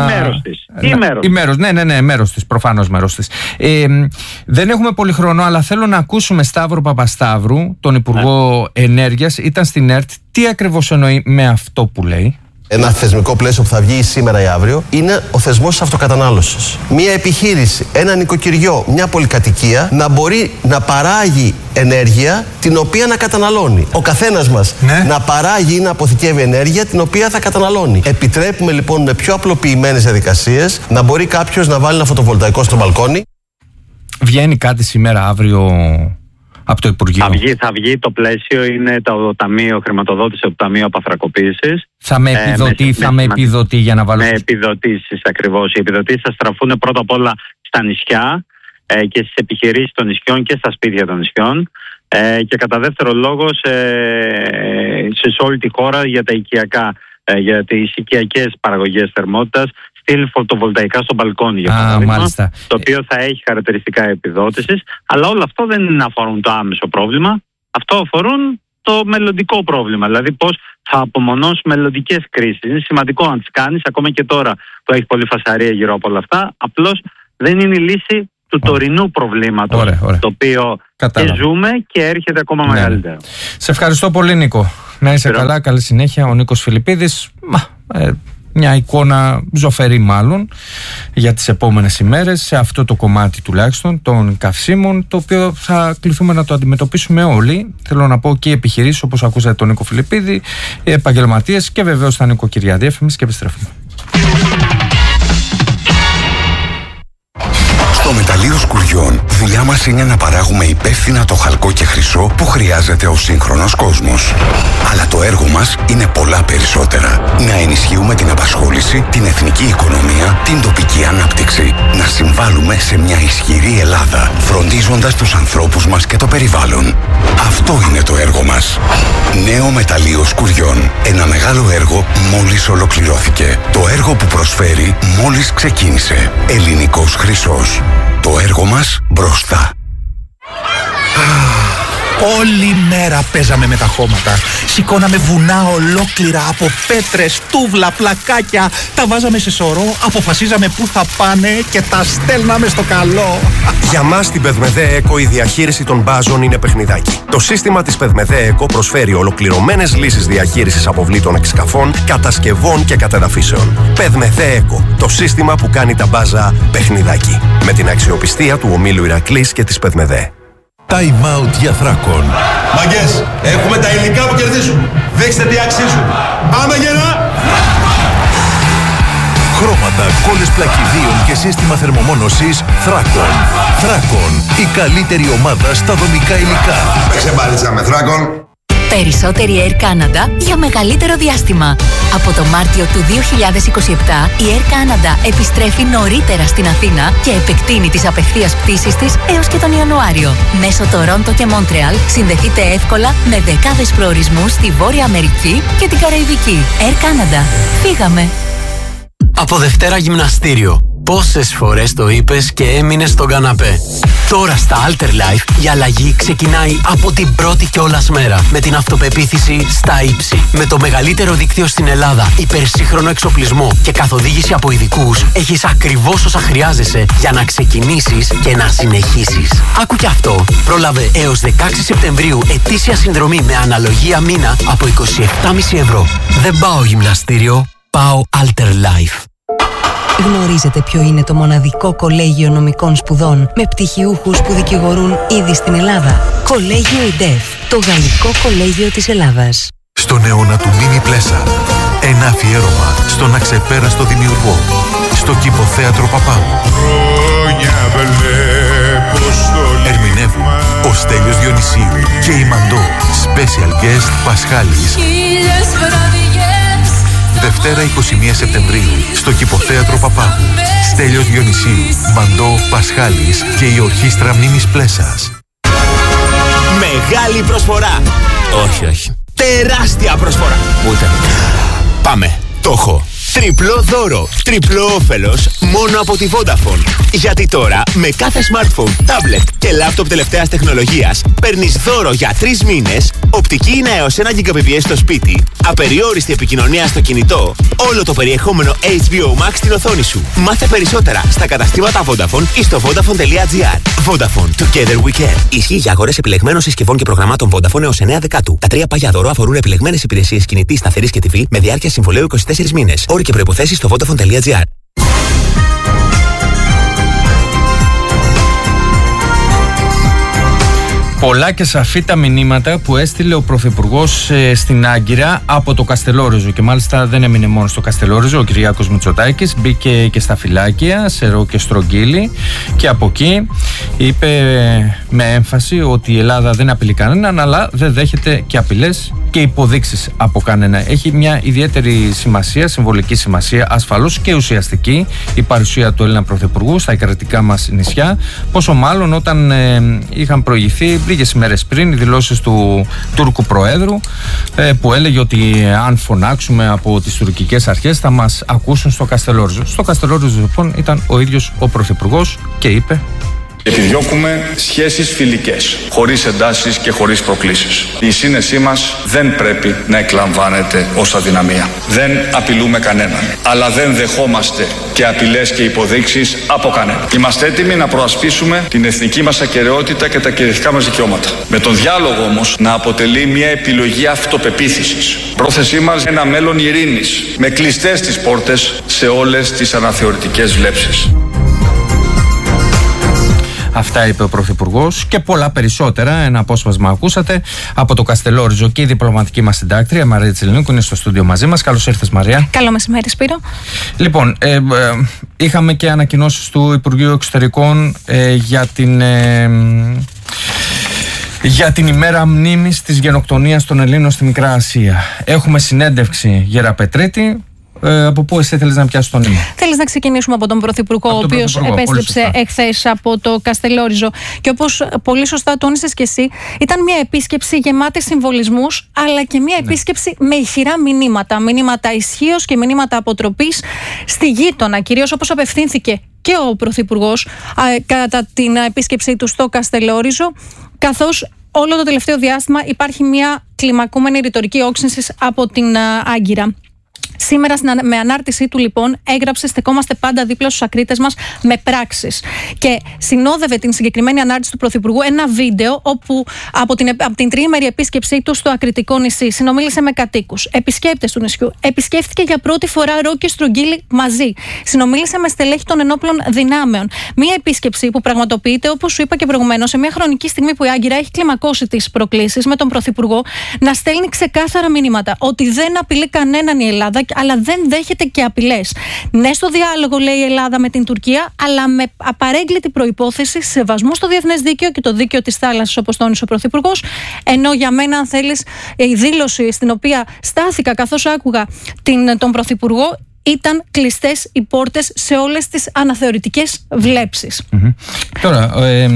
μέρος της, προφανώς μέρος της. Δεν έχουμε πολύ χρόνο, αλλά θέλω να ακούσουμε Σταύρο Παπασταύρου, τον Υπουργό Ενέργειας. Ήταν στην ΕΡΤ. Τι ακριβώς εννοεί με αυτό που λέει? Ένα θεσμικό πλαίσιο που θα βγει σήμερα ή αύριο είναι ο θεσμός της αυτοκατανάλωσης. Μία επιχείρηση, ένα νοικοκυριό, μια πολυκατοικία να μπορεί να παράγει ενέργεια την οποία να καταναλώνει. Ο καθένας μας να παράγει ή να αποθηκεύει ενέργεια την οποία θα καταναλώνει. Επιτρέπουμε λοιπόν με πιο απλοποιημένες διαδικασίες να μπορεί κάποιος να βάλει ένα φωτοβολταϊκό στο μπαλκόνι. Βγαίνει κάτι σήμερα, αύριο από το Υπουργείο? Θα βγει το πλαίσιο, είναι το Ταμείο Χρηματοδότηση από το Ταμείο Απαθρακοποίησης. Θα με επιδοτεί για να βάλω. Με επιδοτήσεις ακριβώς. Οι επιδοτήσεις θα στραφούν πρώτα απ' όλα στα νησιά και στις επιχειρήσεις των νησιών και στα σπίτια των νησιών. Και κατά δεύτερο λόγο σε όλη τη χώρα για τα οικιακά, για τις οικιακές παραγωγές θερμότητας, στυλ φωτοβολταϊκά στο μπαλκόνι για παράδειγμα, το οποίο θα έχει χαρακτηριστικά επιδότησης, αλλά όλα αυτό δεν αφορούν το άμεσο πρόβλημα, αυτό αφορούν το μελλοντικό πρόβλημα, δηλαδή πώς θα απομονώσει μελλοντικές κρίσεις. Είναι σημαντικό να τις κάνεις, ακόμα και τώρα που έχει πολύ φασαρία γύρω από όλα αυτά, απλώς δεν είναι η λύση του τωρινού προβλήματος, το οποίο και ζούμε και έρχεται ακόμα μεγαλύτερο. Σε ευχαριστώ πολύ, Νίκο. Να είσαι καλά, καλή συνέχεια. Ο Νίκος Φιλιππίδης, μια εικόνα ζωφερή μάλλον για τις επόμενες ημέρες σε αυτό το κομμάτι τουλάχιστον των καυσίμων, το οποίο θα κληθούμε να το αντιμετωπίσουμε όλοι. Θέλω να πω και οι επιχειρήσεις, όπως ακούσατε τον Νίκο Φιλιππίδη, οι επαγγελματίες και βεβαίως τα νοικοκυριά. Διαφήμιση και επιστρέφουμε. Στο Μεταλλείο Σκουριών, δουλειά μας είναι να παράγουμε υπεύθυνα το χαλκό και χρυσό που χρειάζεται ο σύγχρονος κόσμος. Αλλά το έργο μας είναι πολλά περισσότερα. Να ενισχύουμε την απασχόληση, την εθνική οικονομία, την τοπική ανάπτυξη. Να συμβάλλουμε σε μια ισχυρή Ελλάδα, φροντίζοντας τους ανθρώπους μας και το περιβάλλον. Αυτό είναι το έργο μας. Νέο Μεταλλείο Σκουριών. Ένα μεγάλο έργο μόλις ολοκληρώθηκε. Το έργο που προσφέρει μόλις ξεκίνησε. Ελληνικός χρυσός. Το έργο μας μπροστά. Όλη μέρα παίζαμε με τα χώματα. Σηκώναμε βουνά ολόκληρα από πέτρες, τούβλα, πλακάκια. Τα βάζαμε σε σωρό, αποφασίζαμε πού θα πάνε και τα στέλναμε στο καλό. Για μας στην Πεδμεδέ Εκο η διαχείριση των μπάζων είναι παιχνιδάκι. Το σύστημα της Πεδμεδέ Εκο προσφέρει ολοκληρωμένες λύσεις διαχείρισης αποβλήτων εξκαφών, κατασκευών και κατεδαφίσεων. Πεδμεδέ Εκο, το σύστημα που κάνει τα μπάζα παιχνιδάκι. Με την αξιοπιστία του ομίλου Ηρακλής και της Πεδμεδέ. Time out για Θράκον. Μαγκές, έχουμε τα υλικά που κερδίζουν. Δείξτε τι αξίζουν. Πάμε γερά! Χρώματα, κόλλες πλακιδίων και σύστημα θερμομόνωσης Θράκον. Θράκον, η καλύτερη ομάδα στα δομικά υλικά. Παίξε μπάλιτσα με Θράκον. Περισσότερη Air Canada για μεγαλύτερο διάστημα. Από το Μάρτιο του 2027 η Air Canada επιστρέφει νωρίτερα στην Αθήνα και επεκτείνει τις απευθείας πτήσεις της έως και τον Ιανουάριο. Μέσω Τορόντο και Μόντρεαλ συνδεθείτε εύκολα με δεκάδες προορισμούς στη Βόρεια Αμερική και την Καραϊβική. Air Canada. Φύγαμε! Από Δευτέρα γυμναστήριο. Πόσες φορές το είπες και έμεινες στον καναπέ. Τώρα στα Alter Life η αλλαγή ξεκινάει από την πρώτη κιόλας μέρα. Με την αυτοπεποίθηση στα ύψη. Με το μεγαλύτερο δίκτυο στην Ελλάδα, υπερσύγχρονο εξοπλισμό και καθοδήγηση από ειδικούς, έχεις ακριβώς όσα χρειάζεσαι για να ξεκινήσεις και να συνεχίσεις. Άκου κι αυτό. Πρόλαβε έως 16 Σεπτεμβρίου ετήσια συνδρομή με αναλογία μήνα από 27,5 ευρώ. Δεν πάω γυμναστήριο, πάω Alter Life. Γνωρίζετε ποιο είναι το μοναδικό κολέγιο νομικών σπουδών με πτυχιούχους που δικηγορούν ήδη στην Ελλάδα? Κολέγιο ΙΝΤΕΦ, το γαλλικό κολέγιο της Ελλάδας. Στον αιώνα του Μίνι Πλέσα, ένα αφιέρωμα στον αξεπέραστο δημιουργό, στο Κηποθέατρο Παπάου. Ερμηνεύουν ο Στέλιος Διονυσίου και η Μαντώ. Special guest Πασχάλης. Δευτέρα 21 Σεπτεμβρίου στο Κηποθέατρο Παπάγου. Στέλιος Διονυσίου, Μαντώ, Πασχάλης και η Ορχήστρα Μνήμης Πλέσας. Μεγάλη προσφορά! Όχι. Τεράστια προσφορά! Ούτε. Πάμε. Το έχω. Τριπλό δώρο, τριπλό όφελος μόνο από τη Vodafone. Γιατί τώρα με κάθε smartphone, tablet και laptop τελευταίας τεχνολογίας παίρνεις δώρο για 3 μήνες, οπτική είναι έως 1 Gbps στο σπίτι, απεριόριστη επικοινωνία στο κινητό, όλο το περιεχόμενο HBO Max στην οθόνη σου. Μάθε περισσότερα στα καταστήματα Vodafone ή στο Vodafone.gr. Vodafone, together we can. Ισχύει για αγορές επιλεγμένων συσκευών και προγραμμάτων Vodafone έως 9 Δεκάτου. Τα 3 παγιά δώρο αφορούν επιλεγμένες υπηρεσίες κινητής, σταθερής και TV με διάρκεια συμβολαίου 24 μήνες. Όροι και προϋποθέσεις στο Vodafone.gr. Πολλά και σαφή τα μηνύματα που έστειλε ο Πρωθυπουργός στην Άγκυρα από το Καστελόριζο. Και μάλιστα δεν έμεινε μόνο στο Καστελόριζο. Ο Κυριάκος Μητσοτάκης μπήκε και στα φυλάκια, Σερό και Στρογγύλη. Και από εκεί είπε με έμφαση ότι η Ελλάδα δεν απειλεί κανέναν, αλλά δεν δέχεται και απειλές και υποδείξεις από κανένα. Έχει μια ιδιαίτερη σημασία, συμβολική σημασία, ασφαλώς και ουσιαστική, η παρουσία του Έλληνα Πρωθυπουργού στα κρατικά μας νησιά. Πόσο μάλλον όταν είχαν προηγηθεί λίγες ημέρες πριν οι δηλώσεις του Τούρκου Προέδρου, που έλεγε ότι αν φωνάξουμε από τις τουρκικές αρχές θα μας ακούσουν στο Καστελόριζο. Στο Καστελόριζο λοιπόν ήταν ο ίδιος ο Πρωθυπουργός και είπε: Επιδιώκουμε σχέσεις φιλικές, χωρίς εντάσεις και χωρίς προκλήσεις. Η σύνεσή μας δεν πρέπει να εκλαμβάνεται ως αδυναμία. Δεν απειλούμε κανέναν, αλλά δεν δεχόμαστε και απειλές και υποδείξεις από κανέναν. Είμαστε έτοιμοι να προασπίσουμε την εθνική μας ακεραιότητα και τα κυριαρχικά μας δικαιώματα. Με τον διάλογο όμως να αποτελεί μια επιλογή αυτοπεποίθησης. Πρόθεσή μας ένα μέλλον ειρήνης, με κλειστές τις πόρτες σε όλες τις αναθεωρητικές βλέψεις. Αυτά είπε ο Πρωθυπουργός και πολλά περισσότερα. Ένα απόσπασμα ακούσατε από το Καστελόριζο και η διπλωματική μας συντάκτρια Μαρία Τσιλινίκου είναι στο στούντιο μαζί μας. Καλώς ήρθες, Μαρία. Καλό μεσημέρι, Σπύρο. Λοιπόν, είχαμε και ανακοινώσεις του Υπουργείου Εξωτερικών για την ημέρα μνήμης της γενοκτονίας των Ελλήνων στη Μικρά Ασία. Έχουμε συνέντευξη Γεραπετρίτη. Από πού εσύ θέλεις να πιάσεις το νήμα? Θέλεις να ξεκινήσουμε από τον Πρωθυπουργό, ο οποίος επέστρεψε εχθές από το Καστελόριζο. Και όπως πολύ σωστά τόνισες και εσύ, ήταν μια επίσκεψη γεμάτη συμβολισμούς, αλλά και μια επίσκεψη με ηχηρά μηνύματα. Μηνύματα ισχύως και μηνύματα αποτροπής στη γείτονα, κυρίως όπως απευθύνθηκε και ο Πρωθυπουργός κατά την επίσκεψή του στο Καστελόριζο, καθώς όλο το τελευταίο διάστημα υπάρχει μια κλιμακούμενη ρητορική όξυνσης από την Άγκυρα. Σήμερα, με ανάρτησή του, λοιπόν, έγραψε: στεκόμαστε πάντα δίπλα στους ακρίτες μας με πράξεις. Και συνόδευε την συγκεκριμένη ανάρτηση του Πρωθυπουργού ένα βίντεο όπου από την τριήμερη επίσκεψή του στο Ακριτικό νησί συνομίλησε με κατοίκους, επισκέπτες του νησιού. Επισκέφθηκε για πρώτη φορά Ρο και Στρογγύλη μαζί. Συνομίλησε με στελέχη των ενόπλων δυνάμεων. Μία επίσκεψη που πραγματοποιείται, όπως σου είπα και προηγουμένως, σε μια χρονική στιγμή που η Άγκυρα έχει κλιμακώσει τις προκλήσεις, με τον Πρωθυπουργό να στέλνει ξεκάθαρα μηνύματα ότι δεν απειλεί κανέναν η Ελλάδα, αλλά δεν δέχεται και απειλές. Ναι, στο διάλογο, λέει, η Ελλάδα με την Τουρκία, αλλά με απαρέγκλητη προϋπόθεση σεβασμού στο διεθνές δίκαιο και το δίκαιο της θάλασσας, όπως τόνισε ο Πρωθυπουργός. Ενώ για μένα, αν θέλεις, η δήλωση στην οποία στάθηκα καθώς άκουγα τον Πρωθυπουργό, ήταν κλειστές οι πόρτες σε όλες τις αναθεωρητικές βλέψεις. Τώρα,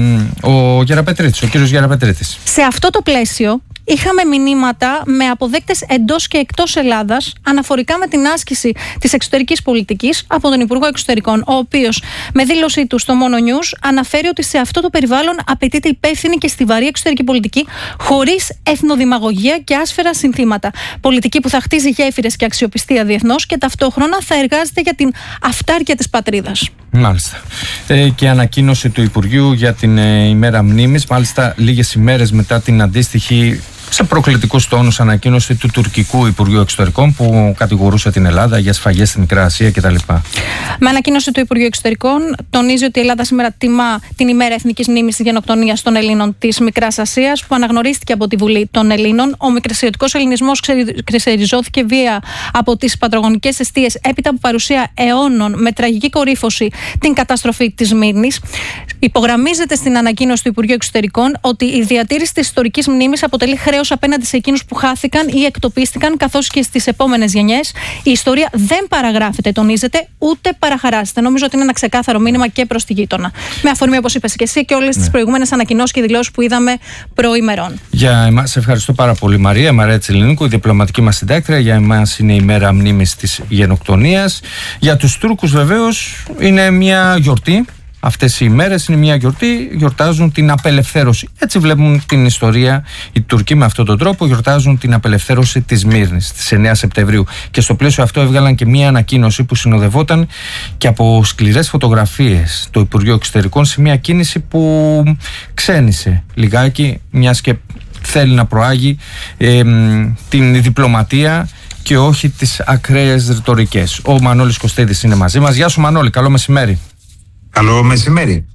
ο κύριος Γεραπετρίτης. Σε αυτό το πλαίσιο, είχαμε μηνύματα με αποδέκτες εντός και εκτός Ελλάδας αναφορικά με την άσκηση της εξωτερικής πολιτικής από τον Υπουργό Εξωτερικών, ο οποίος με δήλωσή του στο Mono News αναφέρει ότι σε αυτό το περιβάλλον απαιτείται υπεύθυνη και στιβαρή εξωτερική πολιτική, χωρίς εθνοδημαγωγία και άσφαιρα συνθήματα. Πολιτική που θα χτίζει γέφυρες και αξιοπιστία διεθνώς και ταυτόχρονα θα εργάζεται για την αυτάρκεια της πατρίδας. Μάλιστα. Και ανακοίνωση του Υπουργείου για την ημέρα μνήμης, μάλιστα λίγες ημέρες μετά την αντίστοιχη, σε προκλητικούς τόνους, ανακοίνωση του τουρκικού Υπουργείου Εξωτερικών που κατηγορούσε την Ελλάδα για σφαγές στη Μικρά Ασία κτλ. Με ανακοίνωση του Υπουργείου Εξωτερικών τονίζει ότι η Ελλάδα σήμερα τιμά την ημέρα εθνικής μνήμης της γενοκτονίας των Ελλήνων της Μικράς Ασίας, που αναγνωρίστηκε από τη Βουλή των Ελλήνων. Ο μικρασιατικός ελληνισμός ξεριζώθηκε βία από τις πατρογονικές αιστείες έπειτα από παρουσία αιώνων με τραγική κορύφωση την καταστροφή της Σμύρνης. Υπογραμμίζεται στην ανακοίνωση του Υπουργείου Εξωτερικών ότι η διατήρηση της ιστορικής μνήμης αποτελεί χρέος απέναντι σε εκείνους που χάθηκαν ή εκτοπίστηκαν, καθώς και στις επόμενες γενιές. Η ιστορία δεν παραγράφεται, τονίζεται, ούτε παραχαράσεται. Νομίζω ότι είναι ένα ξεκάθαρο μήνυμα και προς τη γείτονα. Με αφορμή, όπως είπες και εσύ, και όλες τις προηγούμενες ανακοινώσεις και δηλώσεις που είδαμε προημερών. Για εμάς, σε ευχαριστώ πάρα πολύ, Μαρία Τσιλινίκου, η διπλωματική μας συντάκτρια. Για εμάς είναι η μέρα μνήμης της γενοκτονίας. Για τους Τούρκους, βεβαίως, είναι μια γιορτή. Αυτές οι ημέρες είναι μια γιορτή, γιορτάζουν την απελευθέρωση. Έτσι βλέπουν την ιστορία οι Τουρκοί, με αυτόν τον τρόπο γιορτάζουν την απελευθέρωση της Σμύρνης στις 9 Σεπτεμβρίου. Και στο πλαίσιο αυτό έβγαλαν και μια ανακοίνωση που συνοδευόταν και από σκληρές φωτογραφίες το Υπουργείο Εξωτερικών, σε μια κίνηση που ξένησε λιγάκι, μιας και θέλει να προάγει την διπλωματία και όχι τις ακραίες ρητορικές. Ο Μανώλης Κωστίδης είναι μαζί μας. Γεια σου, Μανώλη, καλό μεσημέρι. Καλό μεσημέρι.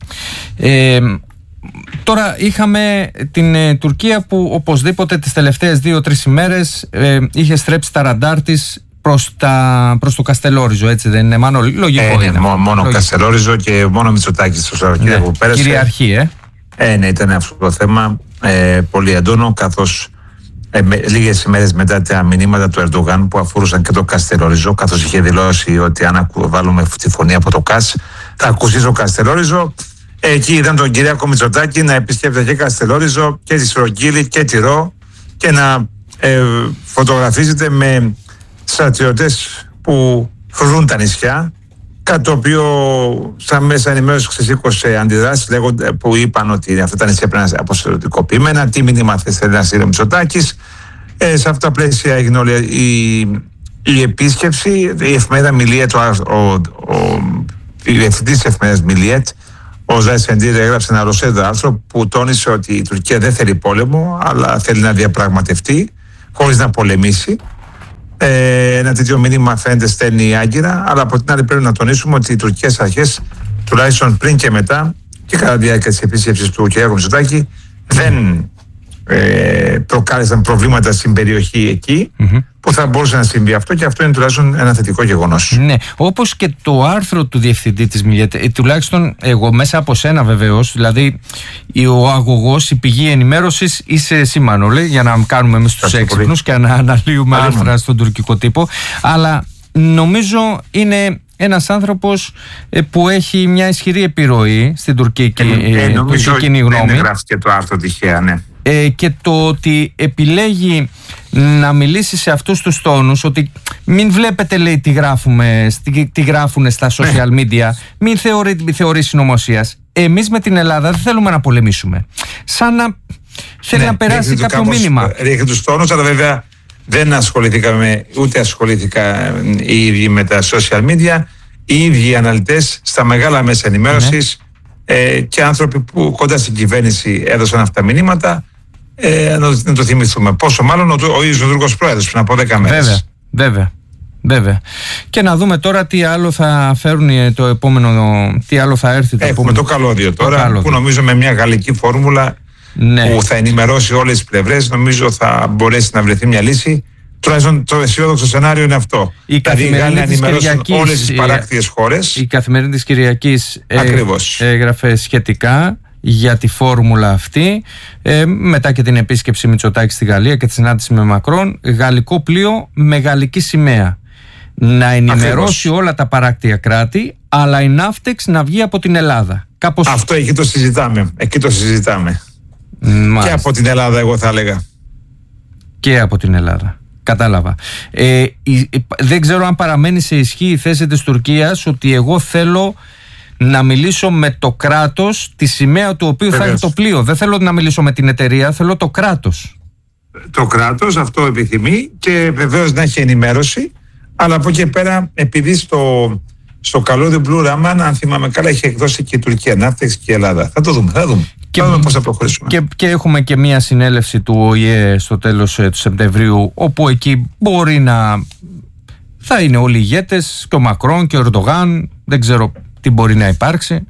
Τώρα είχαμε την Τουρκία που οπωσδήποτε τις τελευταίες 2-3 ημέρες είχε στρέψει τα ραντάρ της προς το Καστελόριζο, έτσι δεν είναι, Μανώλη? Λογικό είναι. Μόνο Καστελόριζο και μόνο Μητσοτάκης στο Σαββατοκύριακο που πέρασε. Κυριαρχεί, ναι, ήταν αυτό το θέμα πολύ έντονο, καθώς λίγες ημέρες μετά τα μηνύματα του Ερντογάν που αφορούσαν και το Καστελόριζο, καθώς είχε δηλώσει ότι αν βάλουμε τη φωνή από το ΚΑΣ θα ακουστεί το Καστελόριζο. Εκεί ήταν τον Κυριάκο Μητσοτάκη να επισκέπτεται και Καστελόριζο και τη Στρογγύλη και τη Ρο και να φωτογραφίζεται με στρατιώτες που φρουρούν τα νησιά, κάτι το οποίο στα μέσα ενημέρωση ξεσήκωσε αντιδράσεις που είπαν ότι αυτά τα νησιά πρέπει να είναι αποστρατικοποιημένα. Τι μήνυμα θέλει να στείλει ο Μητσοτάκης? Σε αυτά τα πλαίσια έγινε όλη η επίσκεψη. Η εφημερίδα Μιλιέτ, η διευθυντής της εφημερίδας Μιλιέτ, ο Ζάις Σεντήρ, έγραψε ένα ολοσέλιδο άρθρο που τόνισε ότι η Τουρκία δεν θέλει πόλεμο, αλλά θέλει να διαπραγματευτεί χωρίς να πολεμήσει. Ένα τέτοιο μήνυμα φαίνεται στέλνει η Άγκυρα, αλλά από την άλλη πρέπει να τονίσουμε ότι οι τουρκικές αρχές, τουλάχιστον πριν και μετά και κατά τη διάρκεια της επίσκεψης του κ. Μητσοτάκη, δεν προκάλεσαν προβλήματα στην περιοχή εκεί, που θα μπορούσε να συμβεί αυτό, και αυτό είναι τουλάχιστον ένα θετικό γεγονός. Ναι, όπως και το άρθρο του διευθυντή της Μιλιέτ, τουλάχιστον εγώ μέσα από σένα βεβαίως, δηλαδή ο αγωγός, η πηγή ενημέρωσης είσαι εσύ, Μανώλη, για να κάνουμε εμείς τους έξυπνους και να αναλύουμε άρθρα στον τουρκικό τύπο, αλλά νομίζω είναι ένας άνθρωπος που έχει μια ισχυρή επιρροή στην τουρκική κοινή γνώμη. Δεν γράφει και το άρθρο τυχαία, ναι. Και το ότι επιλέγει να μιλήσει σε αυτούς τους τόνους, ότι μην βλέπετε, λέει, τι γράφουν στα social media, μην θεωρεί συνωμοσίας. Εμείς με την Ελλάδα δεν θέλουμε να πολεμήσουμε. Σαν να Θέλει να περάσει κάποιο μήνυμα. Ρίχνει τους τόνους, αλλά βέβαια δεν ασχοληθήκαμε, ούτε ασχολήθηκα οι ίδιοι με τα social media, οι ίδιοι οι αναλυτές στα μεγάλα μέσα ενημέρωσης και άνθρωποι που κοντά στην κυβέρνηση έδωσαν αυτά τα μηνύματα. Να το θυμηθούμε. Πόσο μάλλον ο ίδιος ο Τούρκος Πρόεδρος πριν από 10 μέρες. Βέβαια. Και να δούμε τώρα τι άλλο θα φέρουν το επόμενο, τι άλλο θα έρθει το επόμενο. Το καλώδιο τώρα, που νομίζω με μια γαλλική φόρμουλα που θα ενημερώσει όλες τις πλευρές, νομίζω θα μπορέσει να βρεθεί μια λύση. Τουλάχιστον το αισιόδοξο σενάριο είναι αυτό. Δηλαδή οι Γάλλοι να ενημερώσουν όλες τις παράκτιες χώρες. Η Καθημερινή της Κυριακής έγραφε σχετικά για τη φόρμουλα αυτή, μετά και την επίσκεψη Μητσοτάκη στη Γαλλία και τη συνάντηση με Μακρόν, γαλλικό πλοίο με γαλλική σημαία να ενημερώσει όλα τα παράκτια κράτη, αλλά η Ναύτεξ να βγει από την Ελλάδα. Αυτό εκεί το συζητάμε. Και από την Ελλάδα, εγώ θα έλεγα. Και από την Ελλάδα. Κατάλαβα. Δεν ξέρω αν παραμένει σε ισχύ η θέση της Τουρκίας ότι εγώ θέλω να μιλήσω με το κράτος, τη σημαία του οποίου θα έχει το πλοίο. Δεν θέλω να μιλήσω με την εταιρεία, θέλω το κράτος. Το κράτος αυτό επιθυμεί και βεβαίως να έχει ενημέρωση, αλλά από εκεί πέρα, επειδή στο καλώδιο Blue Raman, αν θυμάμαι καλά, έχει εκδώσει και η Τουρκία, Ναύτεξ και η Ελλάδα. Θα το δούμε. Θα δούμε πώς θα προχωρήσουμε. Και έχουμε και μία συνέλευση του ΟΗΕ στο τέλος του Σεπτεμβρίου, όπου εκεί μπορεί να θα είναι όλοι οι ηγέτες, και ο Μακρόν και ο Ερντογάν, δεν ξέρω τι μπορεί να υπάρξει.